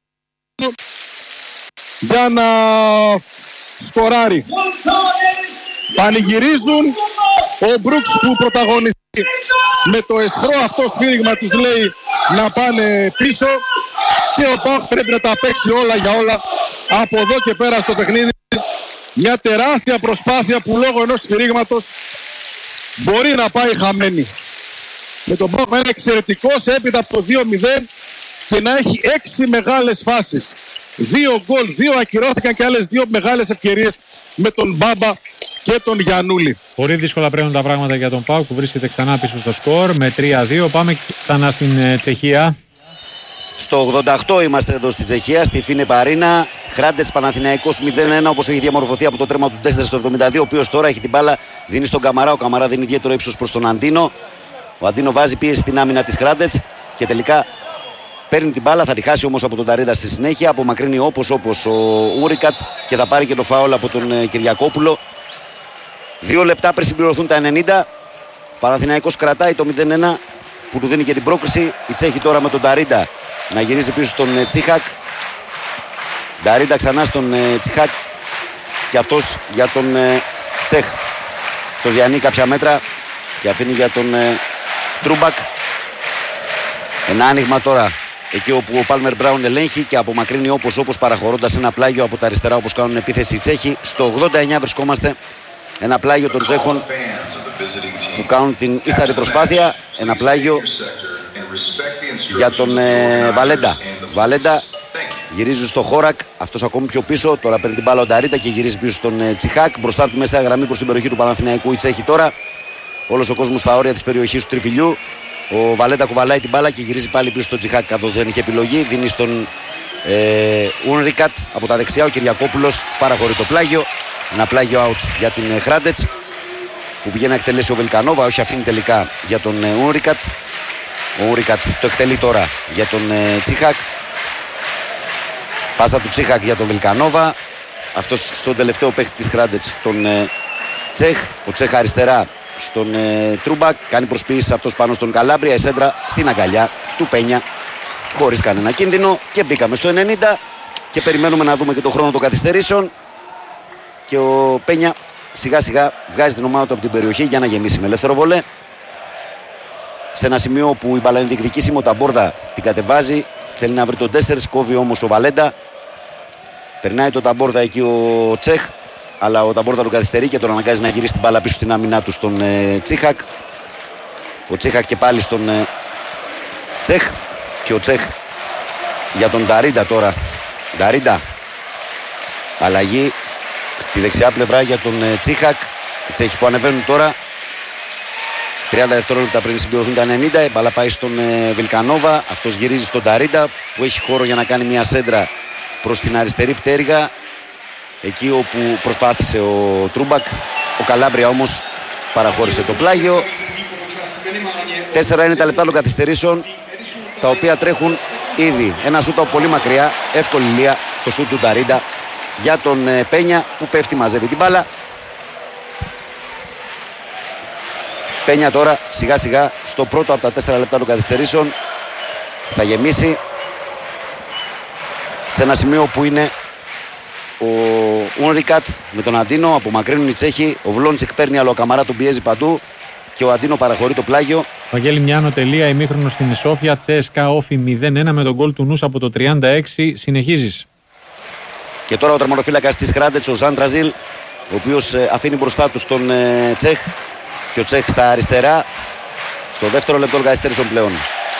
πέφτει για να σκοράρει. Πανηγυρίζουν. Ο Μπρούξ που πρωταγωνιστεί με το αισχρό αυτό σφύριγμα τους λέει να πάνε πίσω. Και ο ΠΑΟΚ πρέπει να τα παίξει όλα για όλα από εδώ και πέρα στο παιχνίδι. Μια τεράστια προσπάθεια που λόγω ενός σφυρίγματος μπορεί να πάει χαμένη. Με τον ΠΑΟΚ να είναι εξαιρετικός έπειτα από το 2-0 και να έχει 6 μεγάλες φάσεις. 2 γκολ, 2 ακυρώθηκαν και άλλες 2 μεγάλες ευκαιρίες με τον Μπάμπα και τον Γιαννούλη. Πολύ δύσκολα πρέπει τα πράγματα για τον ΠΑΟΚ που βρίσκεται ξανά πίσω στο σκορ με 3-2. Πάμε ξανά στην Τσεχία. Στο 88 είμαστε εδώ στη Τσεχία, στη Φίνε Παρίνα. Χράντετς Παναθηναϊκός 0-1, όπως έχει διαμορφωθεί από το τρέμα του 4 στο 72, ο οποίος τώρα έχει την μπάλα, δίνει στον Καμαρά. Ο Καμαρά δίνει ιδιαίτερο ύψος προς τον Αντίνο. Ο Αντίνο βάζει πίεση στην άμυνα της Χράντετς και τελικά παίρνει την μπάλα. Θα τη χάσει όμως από τον Ταρίδα στη συνέχεια. Απομακρύνει όπως ο Ούρικατ και θα πάρει και το φάουλ από τον Κυριακόπουλο. 2 λεπτά πριν συμπληρωθούν τα 90. Παναθηναϊκός κρατάει το 0-1 που του δίνει και την πρόκριση. Η Τσέχη τώρα με τον Ταρίντα να γυρίζει πίσω στον Τσίχακ. Ταρίντα ξανά στον Τσίχακ και αυτός για τον Τσέχ. Αυτός διανύει κάποια μέτρα και αφήνει για τον Τρούμπακ. Ένα άνοιγμα τώρα εκεί όπου ο Πάλμερ Μπράουν ελέγχει και απομακρύνει όπως παραχωρώντας ένα πλάγιο από τα αριστερά όπως κάνουν επίθεση οι Τσέχοι. Στο 89 βρισκόμαστε. Ένα πλάγιο των Τσέχων που κάνουν την ίσταρη προσπάθεια. Ένα πλάγιο για τον Βαλέντα. Βαλέντα γυρίζει στο Χόρακ. Αυτός ακόμη πιο πίσω. Τώρα παίρνει την μπάλα ο Νταρίτα και γυρίζει πίσω στον Τσιχάκ. Μπροστά από τη μέσα γραμμή προς την περιοχή του Παναθηναϊκού οι Τσέχοι τώρα. Όλος ο κόσμος στα όρια της περιοχής του τριφυλιού. Ο Βαλέντα κουβαλάει την μπάλα και γυρίζει πάλι πίσω στον Τσιχάκ καθώς δεν είχε επιλογή. Δίνει στον Ούνρικατ από τα δεξιά. Ο Κυριακόπουλος παραχωρεί το πλάγιο. Ένα πλάγιο out για την Χράντετς που πηγαίνει να εκτελέσει ο Βιλκανόβα. Όχι, αφήνει τελικά για τον Ούνρικατ. Ο Ούνρικατ το εκτελεί τώρα για τον Τσίχακ. Πάσα του Τσίχακ για τον Βιλκανόβα. Αυτός στον τελευταίο παίχτη της Χράντετς, τον Τσέχ. Ο Τσέχ αριστερά στον Τρούμπακ. Κάνει προσποιήσεις αυτός πάνω στον Καλάμπρια. Η σέντρα στην αγκαλιά του Πένια χωρίς κανένα κίνδυνο. Και μπήκαμε στο 90 και περιμένουμε να δούμε και το χρόνο των καθυστερήσεων. Και ο Πένια σιγά σιγά βγάζει την ομάδα του από την περιοχή για να γεμίσει με ελεύθερο βολέ. Σε ένα σημείο που η μπάλα είναι διεκδικήσιμη, ο Ταμπόρδα την κατεβάζει. Θέλει να βρει τον 4, κόβει όμως ο Βαλέντα. Περνάει τον Ταμπόρδα εκεί ο Τσέχ. Αλλά ο Ταμπόρδα τον καθυστερεί και τον αναγκάζει να γυρίσει την μπάλα πίσω στην άμυνά του στον Τσίχακ. Ο Τσίχακ και πάλι στον Τσέχ. Και ο Τσέχ για τον Ταρίντα τώρα. Ταρίντα. Αλλαγή στη δεξιά πλευρά για τον Τσίχακ. Οι Τσέχοι που ανεβαίνουν τώρα. 30 δευτερόλεπτα πριν συμπληρωθούν τα 90. Η μπάλα πάει στον Βιλκανόβα. Αυτός γυρίζει στον Ταρίντα που έχει χώρο για να κάνει μια σέντρα προς την αριστερή πτέρυγα. Εκεί όπου προσπάθησε ο Τρούμπακ. Ο Καλάμπρια όμως παραχώρησε το πλάγιο. 4 είναι τα λεπτά των καθυστερήσεων, τα οποία τρέχουν ήδη. Ένα σούτ από πολύ μακριά, εύκολη λία, το σούτ του Ταρίντα για τον Πένια που πέφτει, μαζεύει την μπάλα. Πένια τώρα σιγά σιγά στο πρώτο από τα 4 λεπτά των καθυστερήσεων θα γεμίσει σε ένα σημείο που είναι ο Ούνρικατ με τον Αντίνο. Απομακρύνουν οι Τσέχοι. Ο Βλόντσικ παίρνει, αλλά ο Καμαρά τον πιέζει παντού και ο Αντίνο παραχωρεί το πλάγιο. Βαγγέλη, Μιάνο, τελεία, ημίχρονο στην Σόφια. Τσέσκα όφι 0-1 με τον γκολ του Νους από το 36. Συνεχίζεις. Και τώρα ο τερματοφύλακας της Χράντετς, ο Ζαντραζίλ, ο οποίος αφήνει μπροστά του τον Τσέχ. Και ο Τσέχ στα αριστερά, στο δεύτερο λεπτό των καθυστερήσεων πλέον.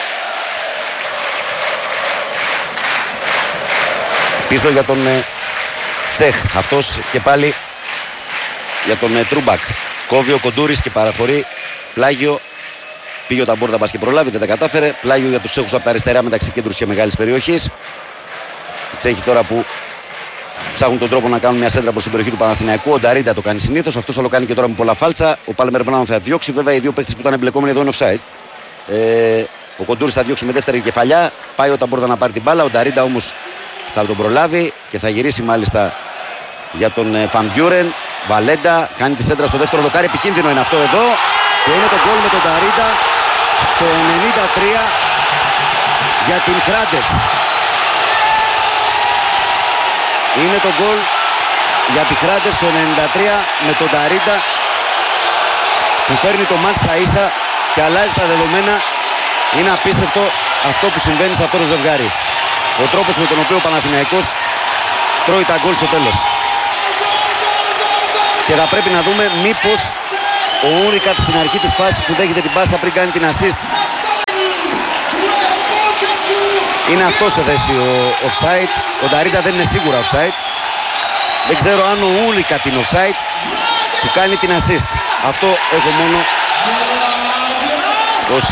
Πίσω για τον Τσέχ. Αυτός και πάλι για τον Τρούμπακ. Κόβει ο Κοντούρης και παραχωρεί πλάγιο. Πήγε ο Ταμπόρδα μπας και προλάβει, δεν τα κατάφερε. Πλάγιο για τους Τσέχους από τα αριστερά μεταξύ κέντρους και μεγάλης περιοχής. Οι Τσέχοι τώρα που ψάχνουν τον τρόπο να κάνουν μια σέντρα προς την περιοχή του Παναθηναϊκού. Ο Νταρίντα το κάνει συνήθως. Αυτός θα το κάνει και τώρα με πολλά φάλτσα. Ο Πάλμερ Μπράουν θα διώξει. Βέβαια οι δύο παίκτες που ήταν εμπλεκόμενοι εδώ είναι offside. Ο Κοντούρης θα διώξει με δεύτερη κεφαλιά. Πάει ο Ταμπόρδα να πάρει την μπάλα. Ο Νταρίντα όμως θα τον προλάβει και θα γυρίσει μάλιστα για τον Φαμπιούρεν. Βαλέντα κάνει τη σέντρα στο δεύτερο δοκάρι. Επικίνδυνο είναι αυτό εδώ. Και είναι το γκολ με τον Νταρίντα στο 93 για την Χράντετς. Είναι το γκολ για τη Χράντες το 93 με τον Ταρίντα που φέρνει το μάτς στα ίσα και αλλάζει τα δεδομένα. Είναι απίστευτο αυτό που συμβαίνει σε αυτό το ζευγάρι. Ο τρόπος με τον οποίο ο Παναθηναϊκός τρώει τα γκολ στο τέλος. Και θα πρέπει να δούμε μήπως ο Ούνρικατ στην αρχή της φάσης που δέχεται την πάσα πριν κάνει την assist είναι αυτό σε θέση ο offside. Ο Νταρίντα δεν είναι σίγουρα offside. Δεν ξέρω αν ο Ούνρικατ είναι offside που κάνει την assist. Αυτό έχω μόνο ως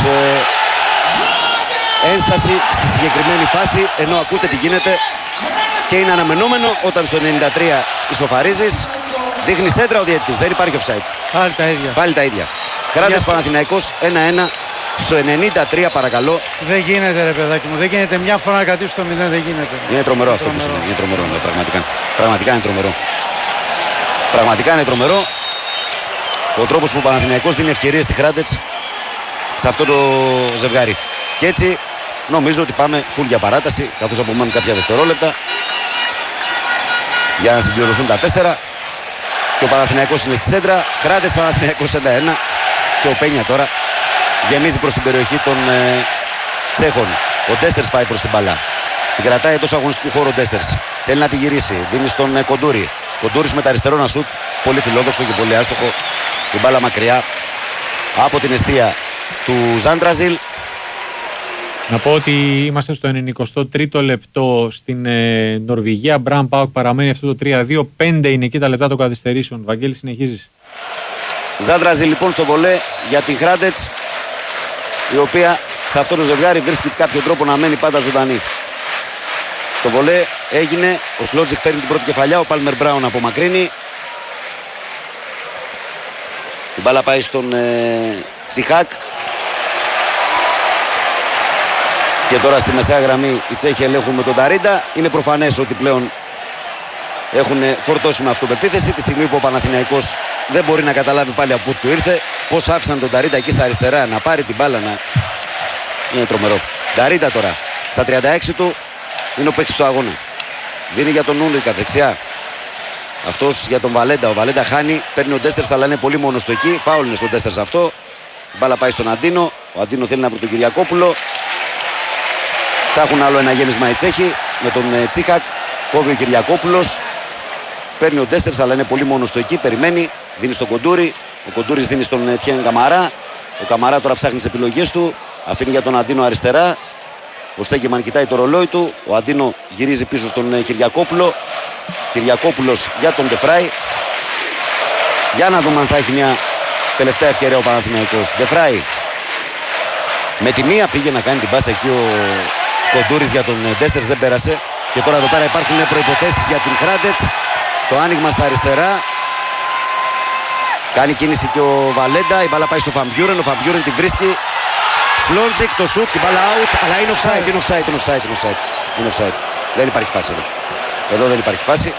ένσταση στη συγκεκριμένη φάση, ενώ ακούτε τι γίνεται και είναι αναμενόμενο όταν στο 93 ισοφαρίζεις. Δείχνει σέντρα ο διαιτητής, δεν υπάρχει offside. Πάλι τα ίδια. Πάλι τα ίδια. Χράντες Παναθηναϊκός 1-1 στο 93 παρακαλώ. Δεν γίνεται ρε παιδάκι μου, δεν γίνεται μια φορά να κρατήσει το 0, δεν γίνεται. Είναι τρομερό αυτό που συμβαίνει, είναι τρομερό, πραγματικά. Πραγματικά είναι τρομερό. Πραγματικά είναι τρομερό ο τρόπος που ο Παναθηναϊκός δίνει ευκαιρίες στη Χράντες σε αυτό το ζευγάρι. Και έτσι νομίζω ότι πάμε full για παράταση, καθώς απομένουν κάποια δευτερόλεπτα για να συμπληρωθούν τα 4. Και ο Παναθηναϊκός είναι στη σέντρα. Χράντες Παναθηναϊκός 1-1. Και ο Πένια τώρα γεμίζει προς την περιοχή των Τσέχων. Ο Ντέσσερς πάει προς την μπαλά. Την κρατάει εντός αγωνιστικού χώρου ο Ντέσσερς. Θέλει να τη γυρίσει. Δίνει στον Κοντούρη. Κοντούρης με τα αριστερό να σουτ. Πολύ φιλόδοξο και πολύ άστοχο. Την μπάλα μακριά από την εστία του Ζάντραζιλ. Να πω ότι είμαστε στο 93ο λεπτό στην Νορβηγία. Μπραν Πάοκ παραμένει αυτό το 3-2. 5 είναι εκεί τα λεπτά των καθυστερήσεων. Βαγγέλη, συνεχίζεις. Ζάντραζιλ λοιπόν στο βολέ για την Χράντετς, η οποία σε αυτό το ζευγάρι βρίσκει κάποιο τρόπο να μένει πάντα ζωντανή. Το βολέ έγινε, ο Σλότζικ παίρνει την πρώτη κεφαλιά, ο Πάλμερ Μπράουν απομακρύνει. Η μπάλα πάει στον Τσιχάκ. Και τώρα στη μεσαία γραμμή οι Τσέχοι ελέγχουν με τον Ταρίντα. Είναι προφανές ότι πλέον έχουν φορτώσει με αυτοπεποίθηση. Τη στιγμή που ο Παναθηναϊκός δεν μπορεί να καταλάβει πάλι από πού του ήρθε. Πώς άφησαν τον Ταρίντα εκεί στα αριστερά να πάρει την μπάλα να... Είναι τρομερό. Ταρίντα τώρα στα 36 του είναι ο παίκτης του αγώνα. Δίνει για τον Ούνρικα δεξιά. Αυτός για τον Βαλέντα. Ο Βαλέντα χάνει, παίρνει ο Ντέσσερς αλλά είναι πολύ μόνος του εκεί. Φάουλ είναι στον Ντέσσερς αυτό. Η μπάλα πάει στον Αντίνο. Ο Αντίνο θέλει να βρει τον Κυριακόπουλο. Θα έχουν άλλο ένα γέμισμα οι Τσέχοι με τον Τσίχακ. Κόβει ο Κυριακόπουλος. Παίρνει ο Ντέσσερς αλλά είναι πολύ μόνος του εκεί. Περιμένει, δίνει στον Κοντούρη. Ο Κοντούρης δίνει στον Τιέν Καμαρά. Ο Καμαρά τώρα ψάχνει τις επιλογές του. Αφήνει για τον Αντίνο αριστερά. Ο Στέγκεμαν κοιτάει το ρολόι του. Ο Αντίνο γυρίζει πίσω στον Κυριακόπουλο. Κυριακόπουλος για τον Ντεφράι. Για να δούμε αν θα έχει μια τελευταία ευκαιρία ο Παναθηναϊκός. Ντεφράι με τη μία πήγε να κάνει την πάσα εκεί ο Κοντούρης για τον Ντέσσερς, δεν πέρασε. Και τώρα εδώ πέρα υπάρχουν προϋποθέσεις για την Χράντετς. Το άνοιγμα στα αριστερά. Κάνει κίνηση και ο Βαλέντα. Η μπάλα πάει στο Φαμπιούρεν. Ο Φαμπιούρεν τη βρίσκει. Σλόντζικ το σουτ, την μπάλα out. Αλλά είναι offside, είναι offside. Δεν υπάρχει φάση εδώ. Εδώ δεν υπάρχει φάση.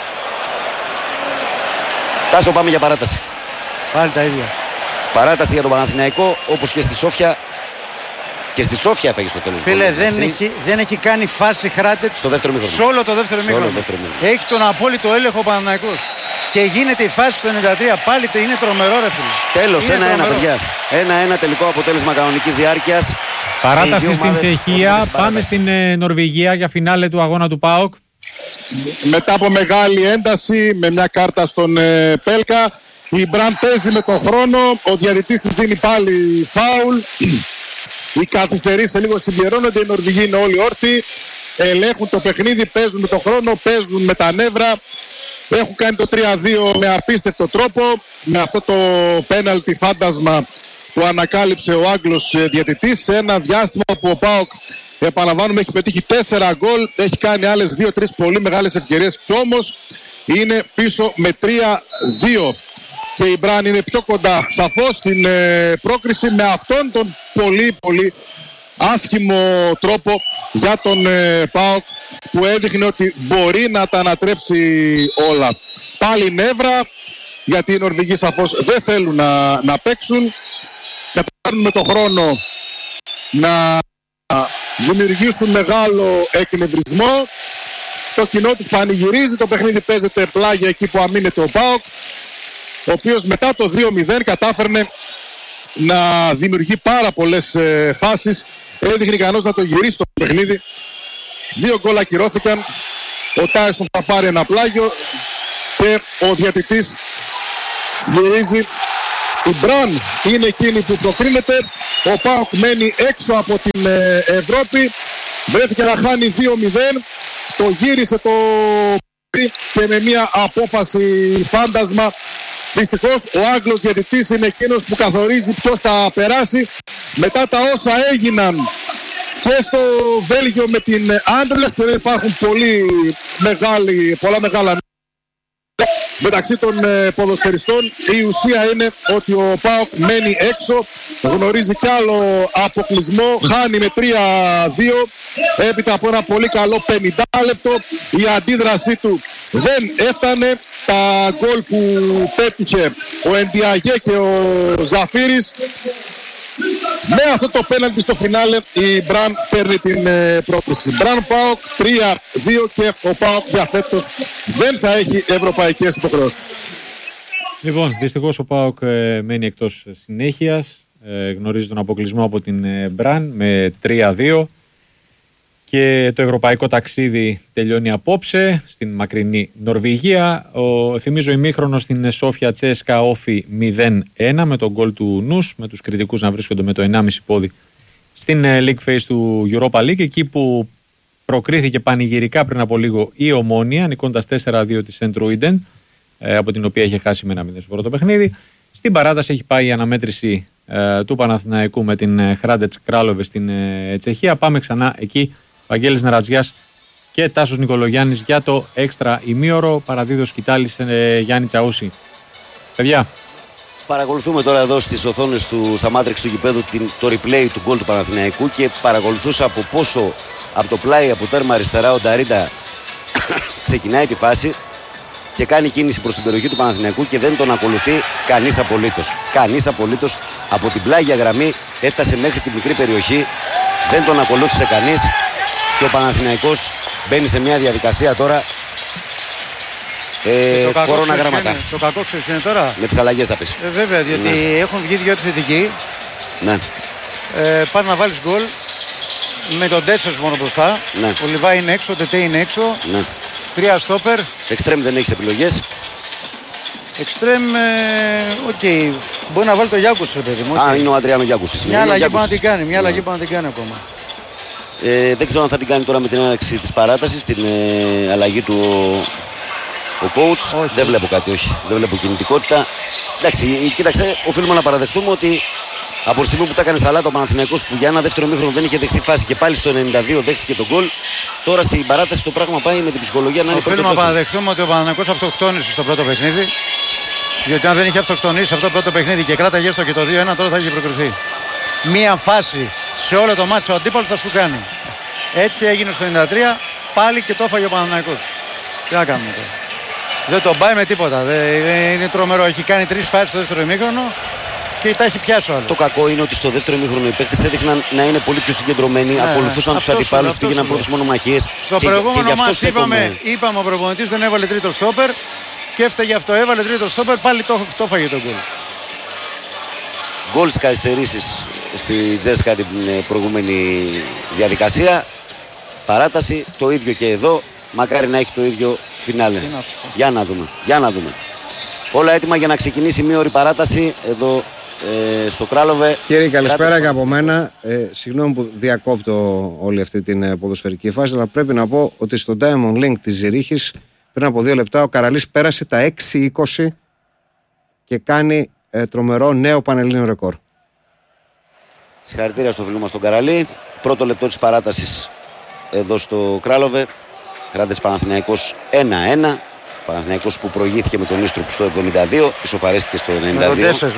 Τάσο, πάμε για παράταση. Πάλι τα ίδια. Παράταση για τον Παναθηναϊκό, όπως και στη Σόφια. Και στη Σόφια έφαγε στο τέλος. Φίλε, δεν έχει κάνει φάση Χράντετς στο δεύτερο μήχρονο. Σε όλο το δεύτερο μήχρονο. Έχει τον απόλυτο έλεγχο ο Παναθηναϊκός. Και γίνεται η φάση στο 93. Πάλι είναι τρομερό, ρε φίλε. Τέλος, 1-1, παιδιά. 1-1 τελικό αποτέλεσμα κανονικής διάρκειας. Παράταση στην Τσεχία. Πάμε στην Νορβηγία για φινάλε του αγώνα του ΠΑΟΚ. Μετά από μεγάλη ένταση με μια κάρτα στον Πέλκα, η Μπραν παίζει με τον χρόνο. Ο διαιτητής της δίνει πάλι φάουλ. Οι καθυστερήσεις σε λίγο συμπληρώνονται. Οι Νορβηγοί είναι όλοι όρθιοι. Ελέγχουν το παιχνίδι, παίζουν με τον χρόνο, παίζουν με τα νεύρα. Έχουν κάνει το 3-2 με απίστευτο τρόπο. Με αυτό το πέναλτι φάντασμα που ανακάλυψε ο Άγγλος διαιτητής. Σε ένα διάστημα που ο ΠΑΟΚ, επαναλαμβάνουμε, έχει πετύχει 4 γκολ. Έχει κάνει άλλες 2-3 πολύ μεγάλες ευκαιρίες. Και όμως είναι πίσω με 3-2. Και η Μπραν είναι πιο κοντά σαφώς στην πρόκριση με αυτόν τον πολύ πολύ άσχημο τρόπο για τον ΠΑΟΚ που έδειχνε ότι μπορεί να τα ανατρέψει όλα. Πάλι νεύρα, γιατί οι Νορβηγοί σαφώς δεν θέλουν να παίξουν. Καταφέρνουν με τον χρόνο να δημιουργήσουν μεγάλο εκνευρισμό Το κοινό τους πανηγυρίζει. Το παιχνίδι παίζεται πλάγια εκεί που αμήνεται ο ΠΑΟΚ, ο οποίος μετά το 2-0 κατάφερνε να δημιουργεί πάρα πολλές φάσεις. Έδειχνε ικανός να το γυρίσει το παιχνίδι. 2 γκολ ακυρώθηκαν. Ο Τάισον θα πάρει ένα πλάγιο και ο διαιτητής σμυρίζει. Η Μπραν είναι εκείνη που προκρίνεται. Ο ΠΑΟΚ μένει έξω από την Ευρώπη. Βρέθηκε να χάνει 2-0. Το γύρισε το και με μια απόφαση φάντασμα. Δυστυχώς ο Άγγλος διαιτητής είναι εκείνος που καθορίζει ποιος θα περάσει. Μετά τα όσα έγιναν και στο Βέλγιο με την Anderlecht, και υπάρχουν πολλά μεγάλα μεταξύ των ποδοσφαιριστών. Η ουσία είναι ότι ο ΠΑΟΚ μένει έξω, γνωρίζει κι άλλο αποκλεισμό, χάνει με 3-2 έπειτα από ένα πολύ καλό 50 λεπτό. Η αντίδρασή του δεν έφτανε. Τα γκολ που πέτυχε ο Εντιαγέ και ο Ζαφύρης, με αυτό το πέναλτι στο φινάλε η Μπραν παίρνει την πρόκληση. Μπραν ΠΑΟΚ 3-2 και ο ΠΑΟΚ για φέτος δεν θα έχει ευρωπαϊκές υποχρεώσεις. Λοιπόν, δυστυχώς ο ΠΑΟΚ μένει εκτός συνέχειας. Γνωρίζει τον αποκλεισμό από την Μπραν με 3-2 και το ευρωπαϊκό ταξίδι τελειώνει απόψε στην μακρινή Νορβηγία. Θυμίζω ημίχρονο στην Σόφια Τσέσκα Όφι 0-1 με τον γκολ του Νους, με τους κριτικούς να βρίσκονται με το 1,5 πόδι στην League Phase του Europa League, εκεί που προκρίθηκε πανηγυρικά πριν από λίγο η Ομόνια, νικώντας 4-2 τη Σεντρούιντεν, από την οποία είχε χάσει με 1-0 στο πρώτο παιχνίδι. Στην παράταση έχει πάει η αναμέτρηση του Παναθηναϊκού με την Χράντετς Κράλοβε στην Τσεχία. Πάμε ξανά εκεί. Βαγγέλης Νερατζιάς και Τάσος Νικολογιάννης για το έξτρα ημίωρο. Παραδίδω σκητάλη σε Γιάννη Τσαούση. Παιδιά. Παρακολουθούμε τώρα εδώ στις οθόνες του, στα μάτριξ του γηπέδου το replay του γκολ του Παναθηναϊκού και παρακολουθούσα από πόσο από το πλάι, από τέρμα αριστερά ο Νταρίντα ξεκινάει τη φάση και κάνει κίνηση προς την περιοχή του Παναθηναϊκού και δεν τον ακολουθεί κανείς απολύτως. Κανείς απολύτως. Από την πλάγια γραμμή έφτασε μέχρι την μικρή περιοχή, δεν τον ακολούθησε κανείς και ο Παναθηναϊκός μπαίνει σε μια διαδικασία τώρα κοροναγραμματά. Το κακό ξέρεις είναι τώρα. Με τις αλλαγές θα πεις. Βέβαια, διότι έχουν βγει 2 επιθετικοί. Ναι. Πας να βάλεις γκολ με τον Τέτσος μόνο μπροστά. Ναι. Ο Λιβάη είναι έξω, ο Τετέ είναι έξω. Ναι. 3 στόπερ. Εξτρέμ δεν έχεις επιλογές. Εξτρέμ, οκ. Μπορεί να βάλει το Γιάκους, παιδί μου. Α, είναι ο Αντριάνο Γιάκουσης. Μια αλλαγή μπορεί να την κάνει, μια αλλαγή μπορεί να την κάνει ακόμα. Δεν ξέρω αν θα την κάνει τώρα με την έναρξη της παράτασης, την αλλαγή του ο coach. Όχι. Δεν βλέπω κάτι, όχι. Δεν βλέπω κινητικότητα. Εντάξει, κοίταξε, οφείλουμε να παραδεχτούμε ότι από τη στιγμή που τα έκανε σαλάτα ο Παναθηναϊκός, που για ένα δεύτερο μήχρονο δεν είχε δεχτεί φάση και πάλι στο 92 δέχτηκε τον γκολ, τώρα στην παράταση το πράγμα πάει με την ψυχολογία να είναι Οφείλουμε να παραδεχτούμε ότι ο Παναθηναϊκός αυτοκτόνησε στο πρώτο παιχνίδι. Διότι αν δεν είχε αυτοκτονήσει αυτό το πρώτο παιχνίδι και κράταγε έστω και το 2-1, τώρα θα είχε προκριθεί. Μία φάση σε όλο το μάτι ο αντίπαλος θα σου κάνει. Έτσι έγινε στο 93, πάλι και το έφαγε ο Παναθηναϊκός. Τι να κάνουμε τώρα. Δεν τον πάει με τίποτα. Είναι τρομερό. Έχει κάνει 3 φάσεις στο δεύτερο ημίχρονο και τα έχει πιάσει ο άλλος. Το κακό είναι ότι στο δεύτερο ημίχρονο οι παίκτες έδειχναν να είναι πολύ πιο συγκεντρωμένοι, ακολουθούσαν τους αντιπάλους, πήγαιναν πρώτες μονομαχίες. Στο προηγούμενο μάτς είπαμε ο προπονητής δεν έβαλε τρίτο στόπερ και έφταγε αυτό. Έβαλε τρίτο στόπερ, πάλι το έφαγε τον γκολ. Γκολ στις καθυστερήσεις στη Τζέσκα την προηγούμενη διαδικασία. Παράταση, το ίδιο και εδώ. Μακάρι να έχει το ίδιο φινάλε. Για να δούμε. Όλα έτοιμα για να ξεκινήσει μία ώρη παράταση εδώ στο Κράλοβε. Κύριε, καλησπέρα και από μένα. Συγγνώμη που διακόπτω όλη αυτή την ποδοσφαιρική φάση, αλλά πρέπει να πω ότι στο Diamond Link της Ζηρίχης πριν από 2 λεπτά ο Καραλής πέρασε τα 6-20 και κάνει τρομερό νέο πανελλήνιο ρεκόρ. Συγχαρητήρια στο φίλο μας τον Καραλή. Πρώτο λεπτό της παράτασης εδώ στο Κράλοβε. Χράντες Παναθηναϊκός 1-1. Παναθηναϊκός που προηγήθηκε με τον Ίστρουπ στο 72, ισοφαρίστηκε στο 92. Με τον Τέσσερς.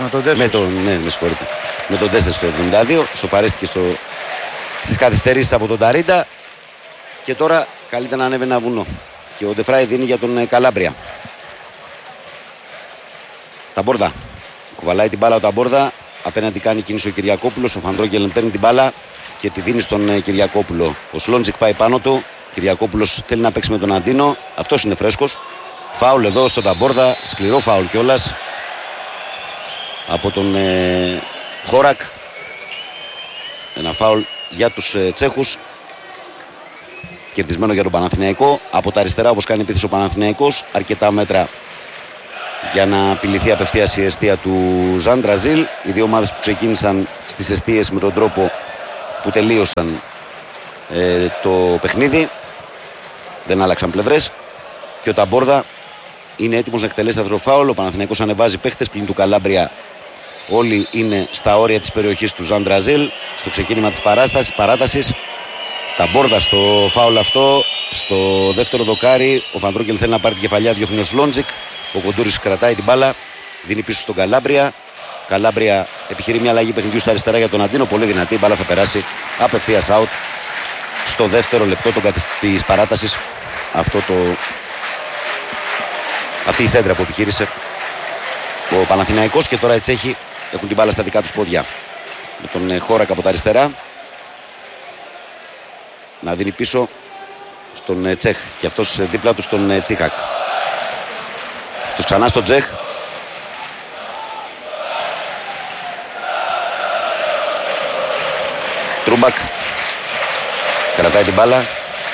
Με τον Τέσσερς στο 72, ισοφαρίστηκε στις καθυστερήσεις από τον Ταρίντα. Και τώρα καλείται να ανέβει ένα βουνό. Και ο Ντεφράι δίνει για τον Καλάμπρια. Ταμπόρδα. Κουβαλάει την μπάλα ο Ταμπόρδα. Απέναντι κάνει κίνηση ο Κυριακόπουλος. Ο Φαντρόγγελεν παίρνει την μπάλα και τη δίνει στον Κυριακόπουλο. Ο Σλόντζικ πάει πάνω του. Κυριακόπουλος θέλει να παίξει με τον Αντίνο. Αυτός είναι φρέσκος. Φάουλ εδώ στον Ταμπόρδα. Σκληρό φάουλ κιόλας από τον Χόρακ. Ένα φάουλ για τους Τσέχους. Κερδισμένο για τον Παναθηναϊκό. Από τα αριστερά, όπως κάνει επίθεση ο Παναθηναϊκός. Αρκετά μέτρα για να απειληθεί απευθείας η εστία του Ζαντραζίλ. Οι δύο ομάδες που ξεκίνησαν στις εστίες με τον τρόπο που τελείωσαν το παιχνίδι. Δεν άλλαξαν πλευρές. Και ο Ταμπόρδα είναι έτοιμος να εκτελέσει αυτό το φάουλ. Ο Παναθηναϊκός ανεβάζει παίχτες πλην του Καλάμπρια. Όλοι είναι στα όρια της περιοχής του Ζαντραζίλ. Στο ξεκίνημα της παράτασης. Ταμπόρδα στο φάουλ αυτό. Στο δεύτερο δοκάρι ο Φανδρόκελ θέλει να πάρει την κεφαλιά. Διώχνει ο Σλόντζικ. Ο Κοντούρης κρατάει την μπάλα. Δίνει πίσω στον Καλάμπρια. Καλάμπρια επιχειρεί μια αλλαγή παιχνιδιού στα αριστερά για τον Αντίνο. Πολύ δυνατή. Η μπάλα θα περάσει απευθείας out. Στο δεύτερο λεπτό της παράτασης. Αυτή η σέντρα που επιχείρησε ο Παναθηναϊκός. Και τώρα οι Τσέχοι έχουν την μπάλα στα δικά τους πόδια. Με τον Χόρακ από τα αριστερά να δίνει πίσω στον Τσέχ. Και αυτός δίπλα του στον Τσίχακ. Αυτός ξανά στον Τσέχ. Τρούμπακ κρατάει την μπάλα.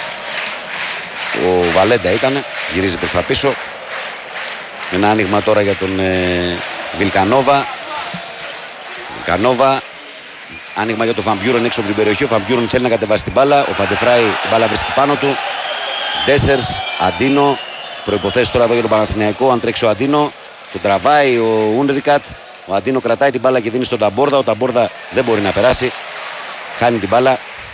Ο Βαλέντα ήταν. Γυρίζει προς τα πίσω. Ένα άνοιγμα τώρα για τον Βιλκανόβα. Άνοιγμα για τον Βαμπιούρεν έξω από την περιοχή. Ο Βαμπιούρεν θέλει να κατεβάσει την μπάλα. Ο Φαντεφράι η μπάλα βρίσκει πάνω του. Ντέσσερς, Αντίνο. Προϋποθέσεις τώρα εδώ για τον Παναθηναϊκό. Αν τρέξει ο Αντίνο, τον τραβάει ο Ούνρικατ. Ο Αντίνο κρατάει την μπάλα και δίνει στον Ταμπόρδα. Ο Ταμπόρδα δεν μπορεί να περάσει. Χάνει την μπάλα.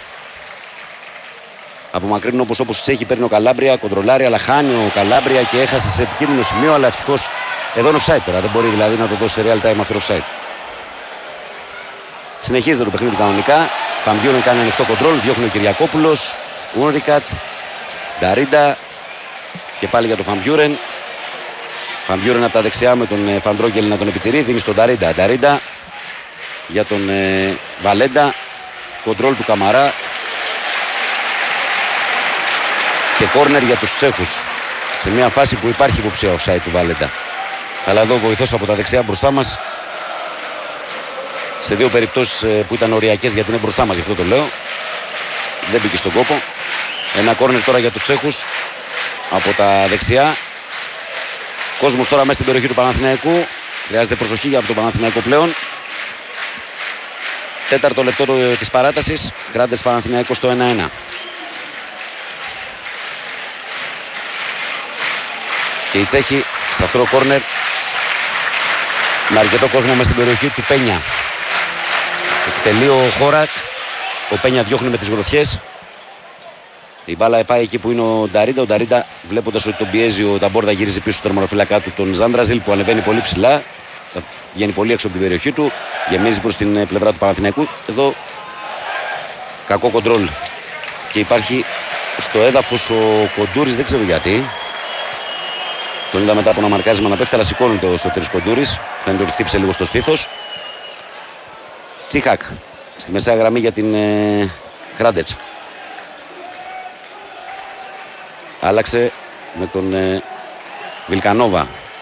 Απομακρύνουν όπως οι Τσέχοι. Παίρνει ο Καλάμπρια, κοντρολάρει, αλλά χάνει ο Καλάμπρια και έχασε σε επικίνδυνο σημείο. Αλλά ευτυχώς εδώ είναι offside τώρα. Δεν μπορεί δηλαδή να το δώσει σε real time αυτό offside. Συνεχίζεται το παιχνίδι κανονικά. Φαμπιούρεν κάνει ανοιχτό κοντρόλ. Διώχνει ο Κυριακόπουλος. Ούνρικατ. Νταρίντα. Και πάλι για τον Φαμπιούρεν. Φαμπιούρεν από τα δεξιά με τον Φαντρόγκελ να τον επιτηρεί. Δίνει στον Νταρίντα. Νταρίντα για τον Βαλέντα. Κοντρόλ του Καμαρά. Και κόρνερ για τους Τσέχους. Σε μια φάση που υπάρχει υποψία offside του Βαλέντα. Αλλά εδώ βοηθός από τα δεξιά μπροστά μας. Σε δύο περιπτώσεις που ήταν οριακές γιατί είναι μπροστά μας, γι' αυτό το λέω. Δεν μπήκε στον κόπο. Ένα κόρνερ τώρα για τους Τσέχους από τα δεξιά. Κόσμος τώρα μέσα στην περιοχή του Παναθηναϊκού. Χρειάζεται προσοχή από τον Παναθηναϊκό πλέον. Τέταρτο λεπτό της παράτασης. Γράντες Παναθηναϊκό στο 1-1. Και οι Τσέχοι σε αυτό το κόρνερ με αρκετό κόσμο μέσα στην περιοχή του Πένια. Εκτελεί ο Χόρακ. Ο Πένια διώχνει με τις γροθιές. Η μπάλα πάει εκεί που είναι ο Νταρίντα. Ο Νταρίντα, βλέποντας ότι τον πιέζει ο Ταμπόρδα, γυρίζει πίσω στο τερματοφύλακά του τον Ζάντραζιλ που ανεβαίνει πολύ ψηλά. Βγαίνει πολύ έξω από την περιοχή του. Γεμίζει προς την πλευρά του Παναθηναϊκού. Εδώ κακό κοντρόλ. Και υπάρχει στο έδαφος ο Κοντούρης, δεν ξέρω γιατί. Τον είδα μετά από ένα μαρκάρισμα να πέφτει, αλλά σηκώνεται ο Σωτήρης Κοντούρης. Φαίνεται ότι χτύπησε λίγο στο στήθος. Τσίχακ στη μεσαία γραμμή για την Χράντετς. Άλλαξε με τον Βιλκανόβα.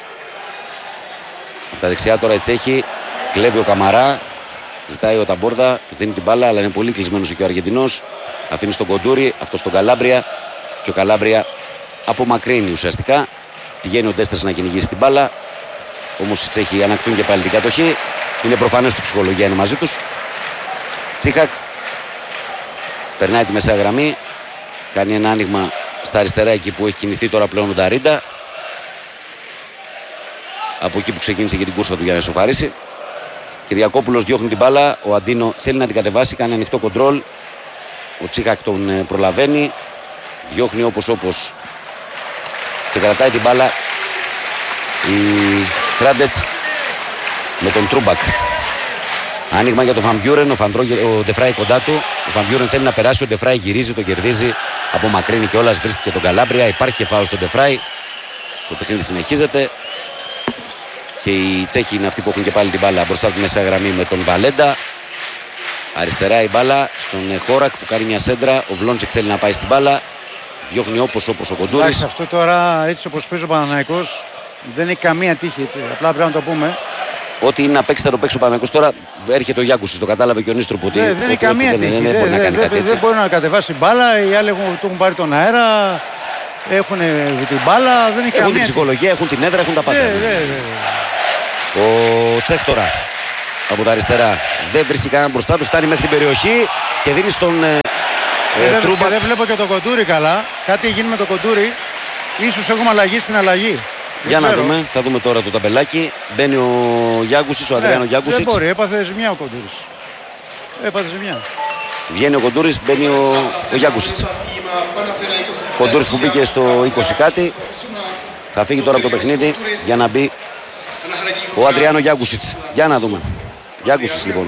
Από τα δεξιά τώρα η Τσέχη. Κλέβει ο Καμαρά. Ζητάει ο Ταμπόρδα. Του δίνει την μπάλα, αλλά είναι πολύ κλεισμένος εκεί ο Αργεντινός. Αφήνει στον Κοντούρη, αυτό στον Καλάμπρια. Και ο Καλάμπρια απομακρύνει ουσιαστικά. Πηγαίνει ο Ντέστερς να κυνηγήσει την μπάλα. Όμως οι Τσέχοι ανακτούν και πάλι την κατοχή. Είναι προφανές ότι η ψυχολογία είναι μαζί τους. Τσίχακ περνάει τη μεσαία γραμμή. Κάνει ένα άνοιγμα στα αριστερά εκεί που έχει κινηθεί τώρα πλέον ο Νταρίντα. Από εκεί που ξεκίνησε και την κούρσα του για να ισοφαρίσει. Κυριακόπουλος διώχνει την μπάλα. Ο Αντίνο θέλει να την κατεβάσει. Κάνει ανοιχτό κοντρόλ. Ο Τσίχακ τον προλαβαίνει. Διώχνει όπως και κρατάει την μπάλα η Χράντετς με τον Τρούμπακ. Άνοιγμα για τον Βαμπιούρεν. Ο Ντεφράι κοντά του. Ο Βαμπιούρεν θέλει να περάσει. Ο Ντεφράι γυρίζει, το κερδίζει. Απομακρύνει κιόλας. Βρίσκει και τον Καλάμπρια. Υπάρχει και φάουλ στον Ντεφράι. Το παιχνίδι συνεχίζεται. Και οι Τσέχοι είναι αυτοί που έχουν και πάλι την μπάλα μπροστά από τη μεσαία γραμμή με τον Βαλέντα. Αριστερά η μπάλα στον Χόρακ που κάνει μια σέντρα. Ο Βλόντσικ θέλει να πάει στην μπάλα. Διώχνει όπως ο Κοντούρης. Εντάξει, αυτό τώρα έτσι όπως παίζει ο Παναθηναϊκός δεν έχει καμία τύχη, έτσι. Απλά πρέπει να το πούμε. Ό,τι είναι να παίξει θα το παίξει ο Παναθηναϊκός. Τώρα έρχεται ο Γιάκουσης, το κατάλαβε και ο Νίστροπ. Δεν έχει καμία τύχη. Δεν μπορεί να κατεβάσει μπάλα. Οι άλλοι του έχουν πάρει τον αέρα. Έχουν την μπάλα. Δεν έχει έχουν καμία την ψυχολογία, έχουν την έδρα, έχουν τα πάντα. Ο Τσέχ τώρα από τα αριστερά δεν βρίσκει κανέναν μπροστά του. Φτάνει μέχρι την περιοχή και δίνει στον Τρούμπα. Δεν βλέπω και το Κοντούρι καλά. Κάτι γίνει με το Κοντούρι. Ίσως έχουμε αλλαγή στην αλλαγή. Για να δούμε, θα δούμε τώρα το ταμπελάκι. Μπαίνει ο Γιάγκουσιτς, ο Ανδριάνο Γιάγκουσιτς. Δεν μπορεί, έπαθε ζημιά ο Κοντούρης. Έπαθε ζημιά. Βγαίνει ο Κοντούρης, μπαίνει ο Γιάγκουσιτς. Ο Κοντούρης που μπήκε στο 20 κάτι. Θα φύγει τώρα από το παιχνίδι για να μπει ο Ανδριάνο Γιάγκουσιτς. Για να δούμε. Γιάγκουσιτς λοιπόν.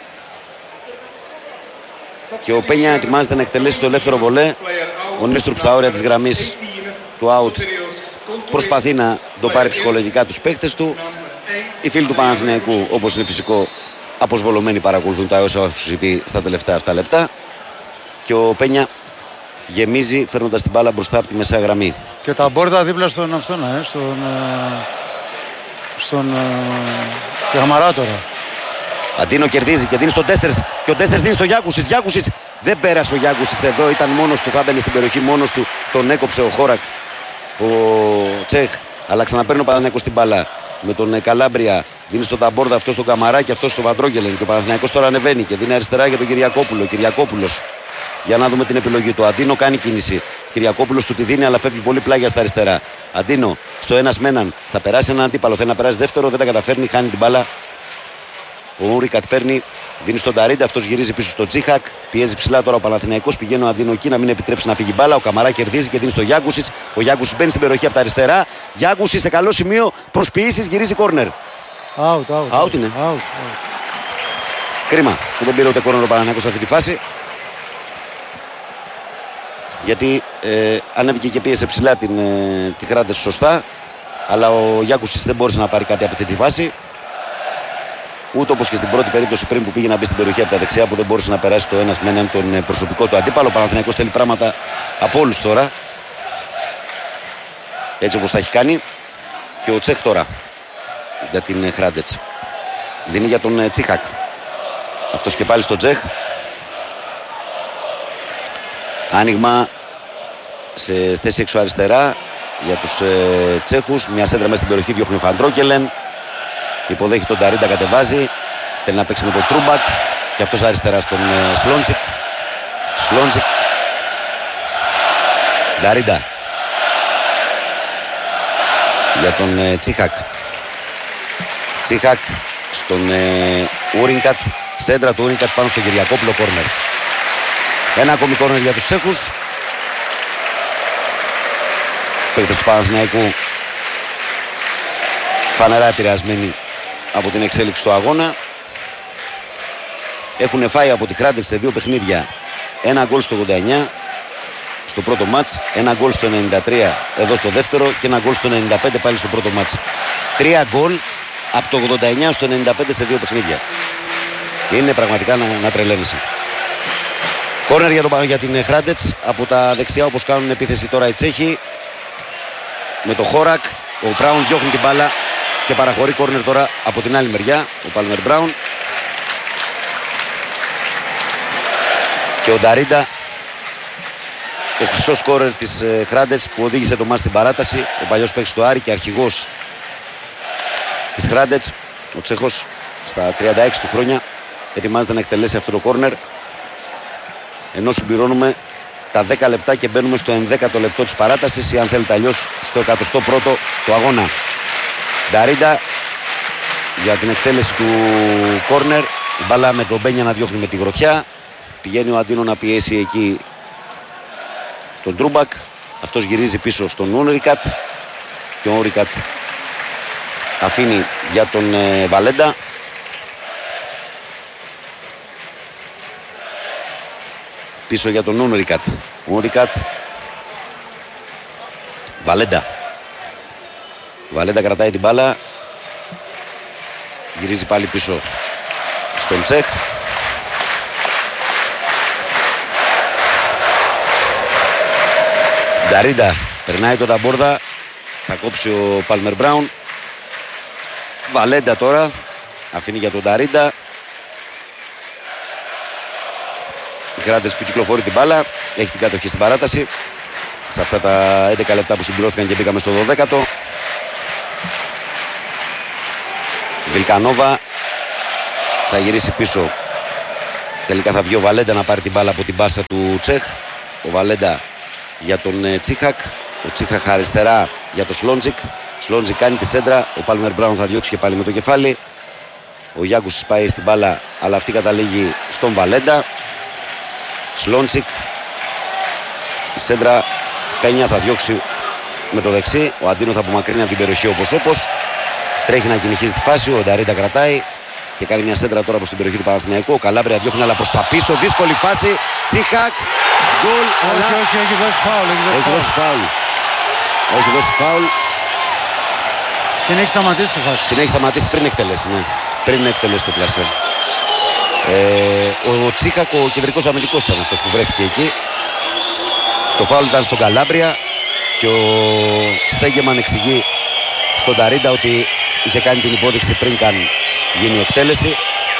Και ο Πένια ετοιμάζεται να εκτελέσει το ελεύθερο βολέ. Ο Νίστρουπ στα όρια της γραμμής του out προσπαθεί να το πάρει ψυχολογικά τους παίχτες του. Οι φίλοι του Παναθηναϊκού, όπως είναι φυσικό, αποσβολωμένοι παρακολουθούν τα όσα έχουν συμβεί στα τελευταία αυτά λεπτά. Και ο Πένια γεμίζει φέρνοντας την μπάλα μπροστά από τη μεσαία γραμμή. Και τα μπόρδα δίπλα στον αυτόν, στον Καμαρά τώρα. Αντίνο κερδίζει και δίνει στον Τέσσερς. Και ο Τέσσερς δίνει στο Γιάκουσιτς. Γιάκουσιτς δεν πέρασε ο Γιάκουσιτς εδώ. Ήταν μόνος του. Θα μπαίνει στην περιοχή μόνος του. Τον έκοψε ο Χόρακ, ο Τσέχ. Αλλά ξαναπαίρνει ο Παναθηναϊκός την μπάλα. Με τον Καλάμπρια δίνει στον Ταμπόρδα, αυτό στον Καμαρά και αυτό στον Βαντρόγγελεν. Και ο Παναθηναϊκός τώρα ανεβαίνει και δίνει αριστερά για τον Κυριακόπουλο. Κυριακόπουλος. Για να δούμε την επιλογή του. Αντίνο κάνει κίνηση. Κυριακόπουλος του τη δίνει, αλλά φεύγει πολύ πλάγια στα αριστερά. Αντίνο στο ένας με έναν. Θα περάσει έναν αντίπαλο. Θέλει να περάσει δεύτερο, δεν τα καταφέρνει. Χάνει την μπάλα. Ο Ούρικατ παίρνει, δίνει στον Ταρίντα, αυτός γυρίζει πίσω στο Τσίχακ. Πιέζει ψηλά τώρα ο Παναθηναϊκός. Πηγαίνει ο Αντίνο εκεί να μην επιτρέψει να φύγει μπάλα. Ο Καμαρά κερδίζει και δίνει στο Γιάγκουσιτς. Ο Γιάγκουσιτς μπαίνει στην περιοχή από τα αριστερά. Γιάγκουσιτς σε καλό σημείο. Προσποιήσεις, γυρίζει κόρνερ. Out είναι. Out. Κρίμα που δεν πήρε ούτε κόρνερ ο Παναθηναϊκός σε αυτή τη φάση. Γιατί ανέβηκε και πίεσε ψηλά τη Χράντες σωστά. Αλλά ο Γιάγκουσιτς δεν μπόρεσε να πάρει κάτι από αυτή τη φάση. Ούτε όπως και στην πρώτη περίπτωση πριν που πήγε να μπει στην περιοχή από τα δεξιά που δεν μπόρεσε να περάσει το ένας με έναν τον προσωπικό του αντίπαλο. Ο Παναθηναϊκός θέλει πράγματα από όλους τώρα. Έτσι όπως τα έχει κάνει. Και ο Τσέχ τώρα για την Χράντετς. Δίνει για τον Τσίχακ. Αυτός και πάλι στον Τσέχ. Άνοιγμα σε θέση έξω αριστερά για τους Τσέχους. Μια σέντρα μέσα στην περιοχή διώχνει ο Φαντρόκελεν. Υποδέχει τον Ταρίντα, κατεβάζει. Θέλει να παίξει με τον Τρούμπακ. Και αυτός αριστερά στον Σλόντσικ. Σλόντσικ. Ταρίντα. Για τον Τσίχακ. Τσίχακ στον Ούρινκατ. Σέντρα του Ούρινκατ πάνω στο Κυριακόπουλο, κόρνερ. Ένα ακόμη κόρνερ για τους Τσέχους. Παίκτες του Παναθηναϊκού φανερά επηρεασμένοι από την εξέλιξη του αγώνα. Έχουν φάει από τη Χράντες σε δύο παιχνίδια ένα γκολ στο 89 στο πρώτο μάτς, ένα γκολ στο 93 εδώ στο δεύτερο και ένα γκολ στο 95 πάλι στο πρώτο μάτς. 3 γκολ από το 89 στο 95 σε δύο παιχνίδια. Είναι πραγματικά να τρελαίνεσαι. Κόρνερ για την Χράντετς από τα δεξιά, όπως κάνουν επίθεση τώρα οι Τσέχοι. Με το Χόρακ, ο Μπράουν διώχνει την μπάλα και παραχωρεί κόρνερ τώρα από την άλλη μεριά, ο Πάλμερ Μπράουν. Και ο Νταρίντα, ο χρυσός σκόρερ της Χράντετς που οδήγησε το μάτς στην παράταση, ο παλιός παίκτης του Άρη και αρχηγός της Χράντετς, ο Τσέχος στα 36 του χρόνια, ετοιμάζεται να εκτελέσει αυτό το κόρνερ, ενώ συμπληρώνουμε τα 10 λεπτά και μπαίνουμε στο 11ο λεπτό της παράτασης ή αν θέλετε αλλιώς στο 101ο του αγώνα. Νταρίντα για την εκτέλεση του κόρνερ, η μπάλα με τον Μπένια να διώχνει με τη γροθιά. Πηγαίνει ο Αντίνο να πιέσει εκεί τον Τρούμπακ. Αυτός γυρίζει πίσω στον Ούνρικατ και ο Ούνρικατ αφήνει για τον Βαλέντα. Πίσω για τον Ούνρικατ. Ούνρικατ. Βαλέντα. Βαλέντα κρατάει την μπάλα. Γυρίζει πάλι πίσω στον Τσέχ. Νταρίντα περνάει τον Ταμπόρδα. Θα κόψει ο Πάλμερ Μπράουν. Βαλέντα τώρα. Αφήνει για τον Νταρίντα. Οι Χράντες που κυκλοφορεί την μπάλα. Έχει την κατοχή στην παράταση. Σε αυτά τα 11 λεπτά που συμπληρώθηκαν και μπήκαμε στο 12ο. Βιλκανόβα θα γυρίσει πίσω. Τελικά θα βγει ο Βαλέντα να πάρει την μπάλα από την πάσα του Τσέχ. Ο Βαλέντα για τον Τσίχακ. Ο Τσίχακ αριστερά για τον Σλόντζικ. Σλόντζικ κάνει τη σέντρα. Ο Πάλμερ Μπράουν θα διώξει και πάλι με το κεφάλι. Ο Γιάκους πάει στην μπάλα, αλλά αυτή καταλήγει στον Βαλέντα. Σλόντζικ. Η σέντρα Πένια θα διώξει με το δεξί. Ο Αντίνο θα απομακρύνει από την περιοχή όπως. Τρέχει να κυνηγήσει τη φάση. Ο Νταρίντα κρατάει και κάνει μια σέντρα τώρα προς την περιοχή του Παναθηναϊκού. Ο Καλάμπρια διώχνει αλλά προς τα πίσω. Δύσκολη φάση. Τσίχακ. Γκολ. Όχι, έχει δώσει φάουλ. Έχει δώσει φάουλ. Την έχει σταματήσει τη φάση. Την έχει σταματήσει πριν εκτελέσει, ναι. Πριν εκτελέσει το πλασέ. Ο Τσίχακ, ο κεντρικός αμυντικός ήταν αυτός που βρέθηκε εκεί. Το φάουλ ήταν στον Καλάμπρια και ο Στέγκεμαν εξηγεί στον Νταρίντα ότι είχε κάνει την υπόδειξη πριν καν γίνει η εκτέλεση.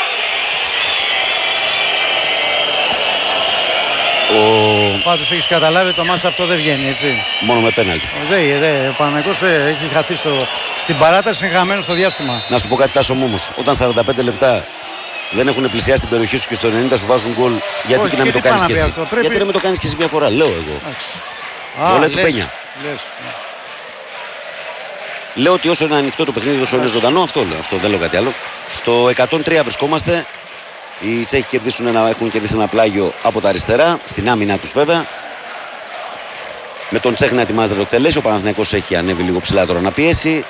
Πάντως έχεις καταλάβει το μάτς αυτό δεν βγαίνει, έτσι. Μόνο με πέναλτι. Ο Παναθηναϊκός έχει χαθεί στην παράταση, είναι χαμένο στο διάστημα. Να σου πω κάτι, Τάσο μου, όμως. Όταν 45 λεπτά δεν έχουν πλησιάσει την περιοχή σου και στο 90 σου βάζουν γκολ, γιατί όχι, να μην το κάνεις και εσύ. Αυτό, πρέπει... Γιατί να μην το κάνεις και εσύ μια φορά, λέω εγώ. Το λέει του Πένια. Λέω ότι όσο είναι ανοιχτό το παιχνίδι, όσο είναι ζωντανό, αυτό λέω. Αυτό δεν λέω κάτι άλλο. Στο 103 βρισκόμαστε. Οι Τσέχοι έχουν κερδίσει ένα πλάγιο από τα αριστερά, στην άμυνα τους βέβαια. Με τον Τσέχ να ετοιμάζεται το εκτελέσει. Ο Παναθηναϊκός έχει ανέβει λίγο ψηλά τώρα να πιέσει.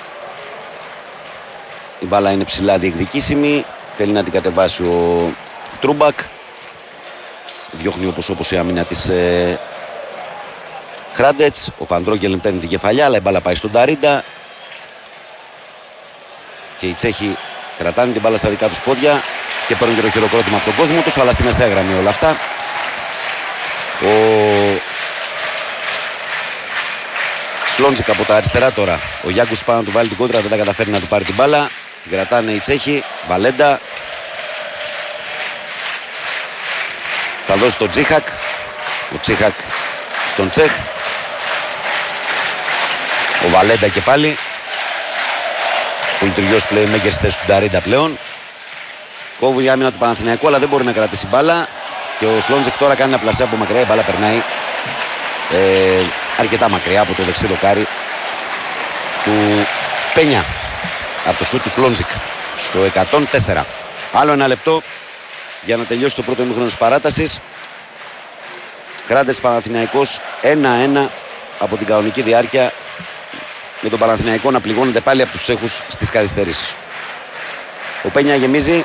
Η μπάλα είναι ψηλά διεκδικήσιμη. Θέλει να την κατεβάσει ο Τρούμπακ. Διώχνει όπως η άμυνα της Χράντετς. Ο Φαντρόγκελ παίρνει την κεφαλιά, αλλά η μπάλα πάει στον Νταρίντα. Και οι Τσέχοι κρατάνε την μπάλα στα δικά τους πόδια και παίρνουν και το χειροκρότημα από τον κόσμο τους, αλλά στη μεσαία γραμμή όλα αυτά. Ο Σλόντζικ από τα αριστερά τώρα. Ο Γιάκους πάει να του βάλει την κόντρα, δεν τα καταφέρει να του πάρει την μπάλα. Την κρατάνε οι Τσέχοι. Βαλέντα. Θα δώσει τον Τσίχακ. Ο Τσίχακ στον Τσέχ. Ο Βαλέντα και πάλι. Ο λειτουργιός playmaker στη θέση του Νταρίντα πλέον. Κόβει η άμυνα του Παναθηναϊκού, αλλά δεν μπορεί να κρατήσει μπάλα. Και ο Σλόντζικ τώρα κάνει ένα πλασέ από μακριά. Η μπάλα περνάει αρκετά μακριά από το δεξί δοκάρι του Πένια. Από το σούτ του Σλόντζικ στο 104. Άλλο ένα λεπτό για να τελειώσει το πρώτο ημίχρονο της παράτασης. Χράντες Παναθηναϊκός 1-1 από την κανονική διάρκεια, με τον Παναθηναϊκό να πληγώνεται πάλι από τους Τσέχους στις καθυστερήσεις. Ο Πένια γεμίζει.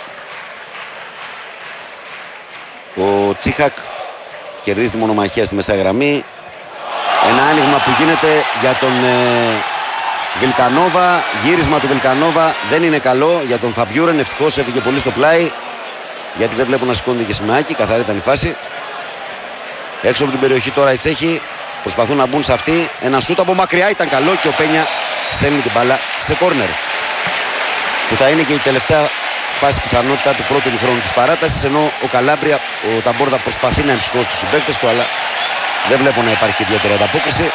Ο Τσίχακ κερδίζει τη μονομαχία στη μεσαία γραμμή. Ένα άνοιγμα που γίνεται για τον Βιλκανόβα. Γύρισμα του Βιλκανόβα δεν είναι καλό για τον Φαμπιούρεν. Ευτυχώς έφυγε πολύ στο πλάι, γιατί δεν βλέπω να σηκώνεται και σημαίακι. Καθαρή ήταν η φάση. Έξω από την περιοχή τώρα οι Τσέχοι προσπαθούν να μπουν σε αυτή. Ένα σούτ από μακριά ήταν καλό και ο Πένια στέλνει την μπάλα σε κόρνερ, που θα είναι και η τελευταία φάση πιθανότητα του πρώτου ημιχρόνου της παράτασης, ενώ ο Καλάμπρια, ο Ταμπόρδα προσπαθεί να εμψυχώσει τους συμπαίκτες του, αλλά δεν βλέπω να υπάρχει ιδιαίτερη ανταπόκριση.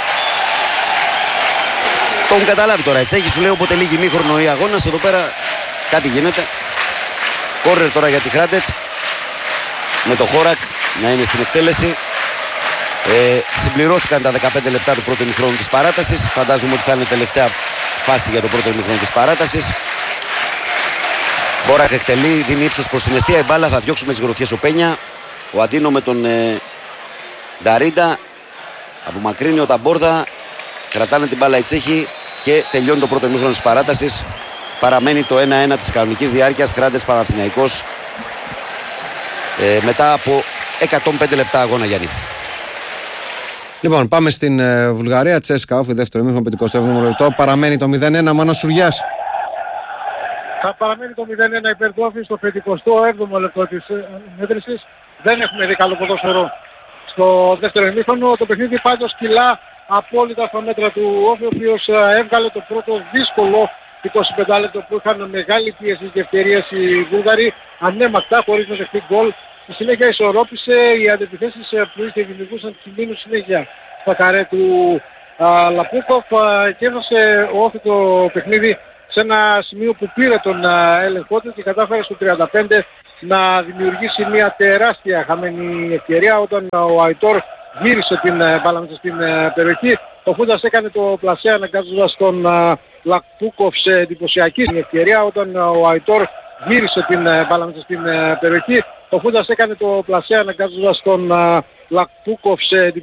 Το έχουν καταλάβει τώρα οι Τσέχοι, σου λέω όποτε λίγη ημίχρονο ή αγώνας, εδώ πέρα κάτι γίνεται. Κόρνερ τώρα για τη Χράντετς, με το Χόρακ να είναι στην εκτέλεση. Συμπληρώθηκαν τα 15 λεπτά του πρώτου ημιχρόνου της παράτασης. Φαντάζομαι ότι θα είναι η τελευταία φάση για το πρώτο ημιχρόνο της παράτασης. Χόρακ εκτελεί, δίνει ύψος προς την εστία. Η μπάλα θα διώξει με τις γροθιές ο Πένια. Ο Αντίνο με τον Νταρίντα. Απομακρύνει ο Ταμπόρδα. Κρατάνε την μπάλα οι Τσέχοι και τελειώνει το πρώτο ημίχρονο της παράτασης. Παραμένει το 1-1 της κανονικής διάρκειας. Χράντες Παναθηναϊκός μετά από 105 λεπτά αγώνα, Γιάννη. Λοιπόν, πάμε στην Βουλγαρία. Τσέσκα, όφη, δεύτερο ημίχρονο, 57ο λεπτό. Παραμένει το 0-1. Μάνος Σουριάς. Θα παραμένει το 0-1 υπέρ του Όφη στο 57ο λεπτό της μέτρησης. Δεν έχουμε δει καλό ποδόσφαιρο στο δεύτερο ημίχρονο. Το παιχνίδι πάντως κυλά απόλυτα στα μέτρα του Όφη, ο οποίος έβγαλε το πρώτο δύσκολο 25 λεπτό που είχαν μεγάλη πίεση και ευκαιρίες οι Βούλγαροι, ανέμακτα χωρίς να δεχτεί γκολ. Στη συνέχεια ισορρόπησε, οι αντιπιθέσεις που δημιουργούσαν κινδύνους συνέχεια στα καρέ του Λαπούκοφ και έδωσε ο Όφη το παιχνίδι σε ένα σημείο που πήρε τον έλεγχό του και κατάφερε στο 35 να δημιουργήσει μια τεράστια χαμένη ευκαιρία όταν ο Αϊτόρ γύρισε την μπάλα μέσα στην περιοχή. Ο Φούντας έκανε το πλασέ αναγκάζοντας τον Λαπούκοφ σε εντυπωσιακή ευκαιρία όταν ο Αϊτόρ γύρισε την μπάλα μέσα στην περιοχή. Ο Φούντας έκανε το πλασέ αναγκάζοντας τον Λαπούκοφ σε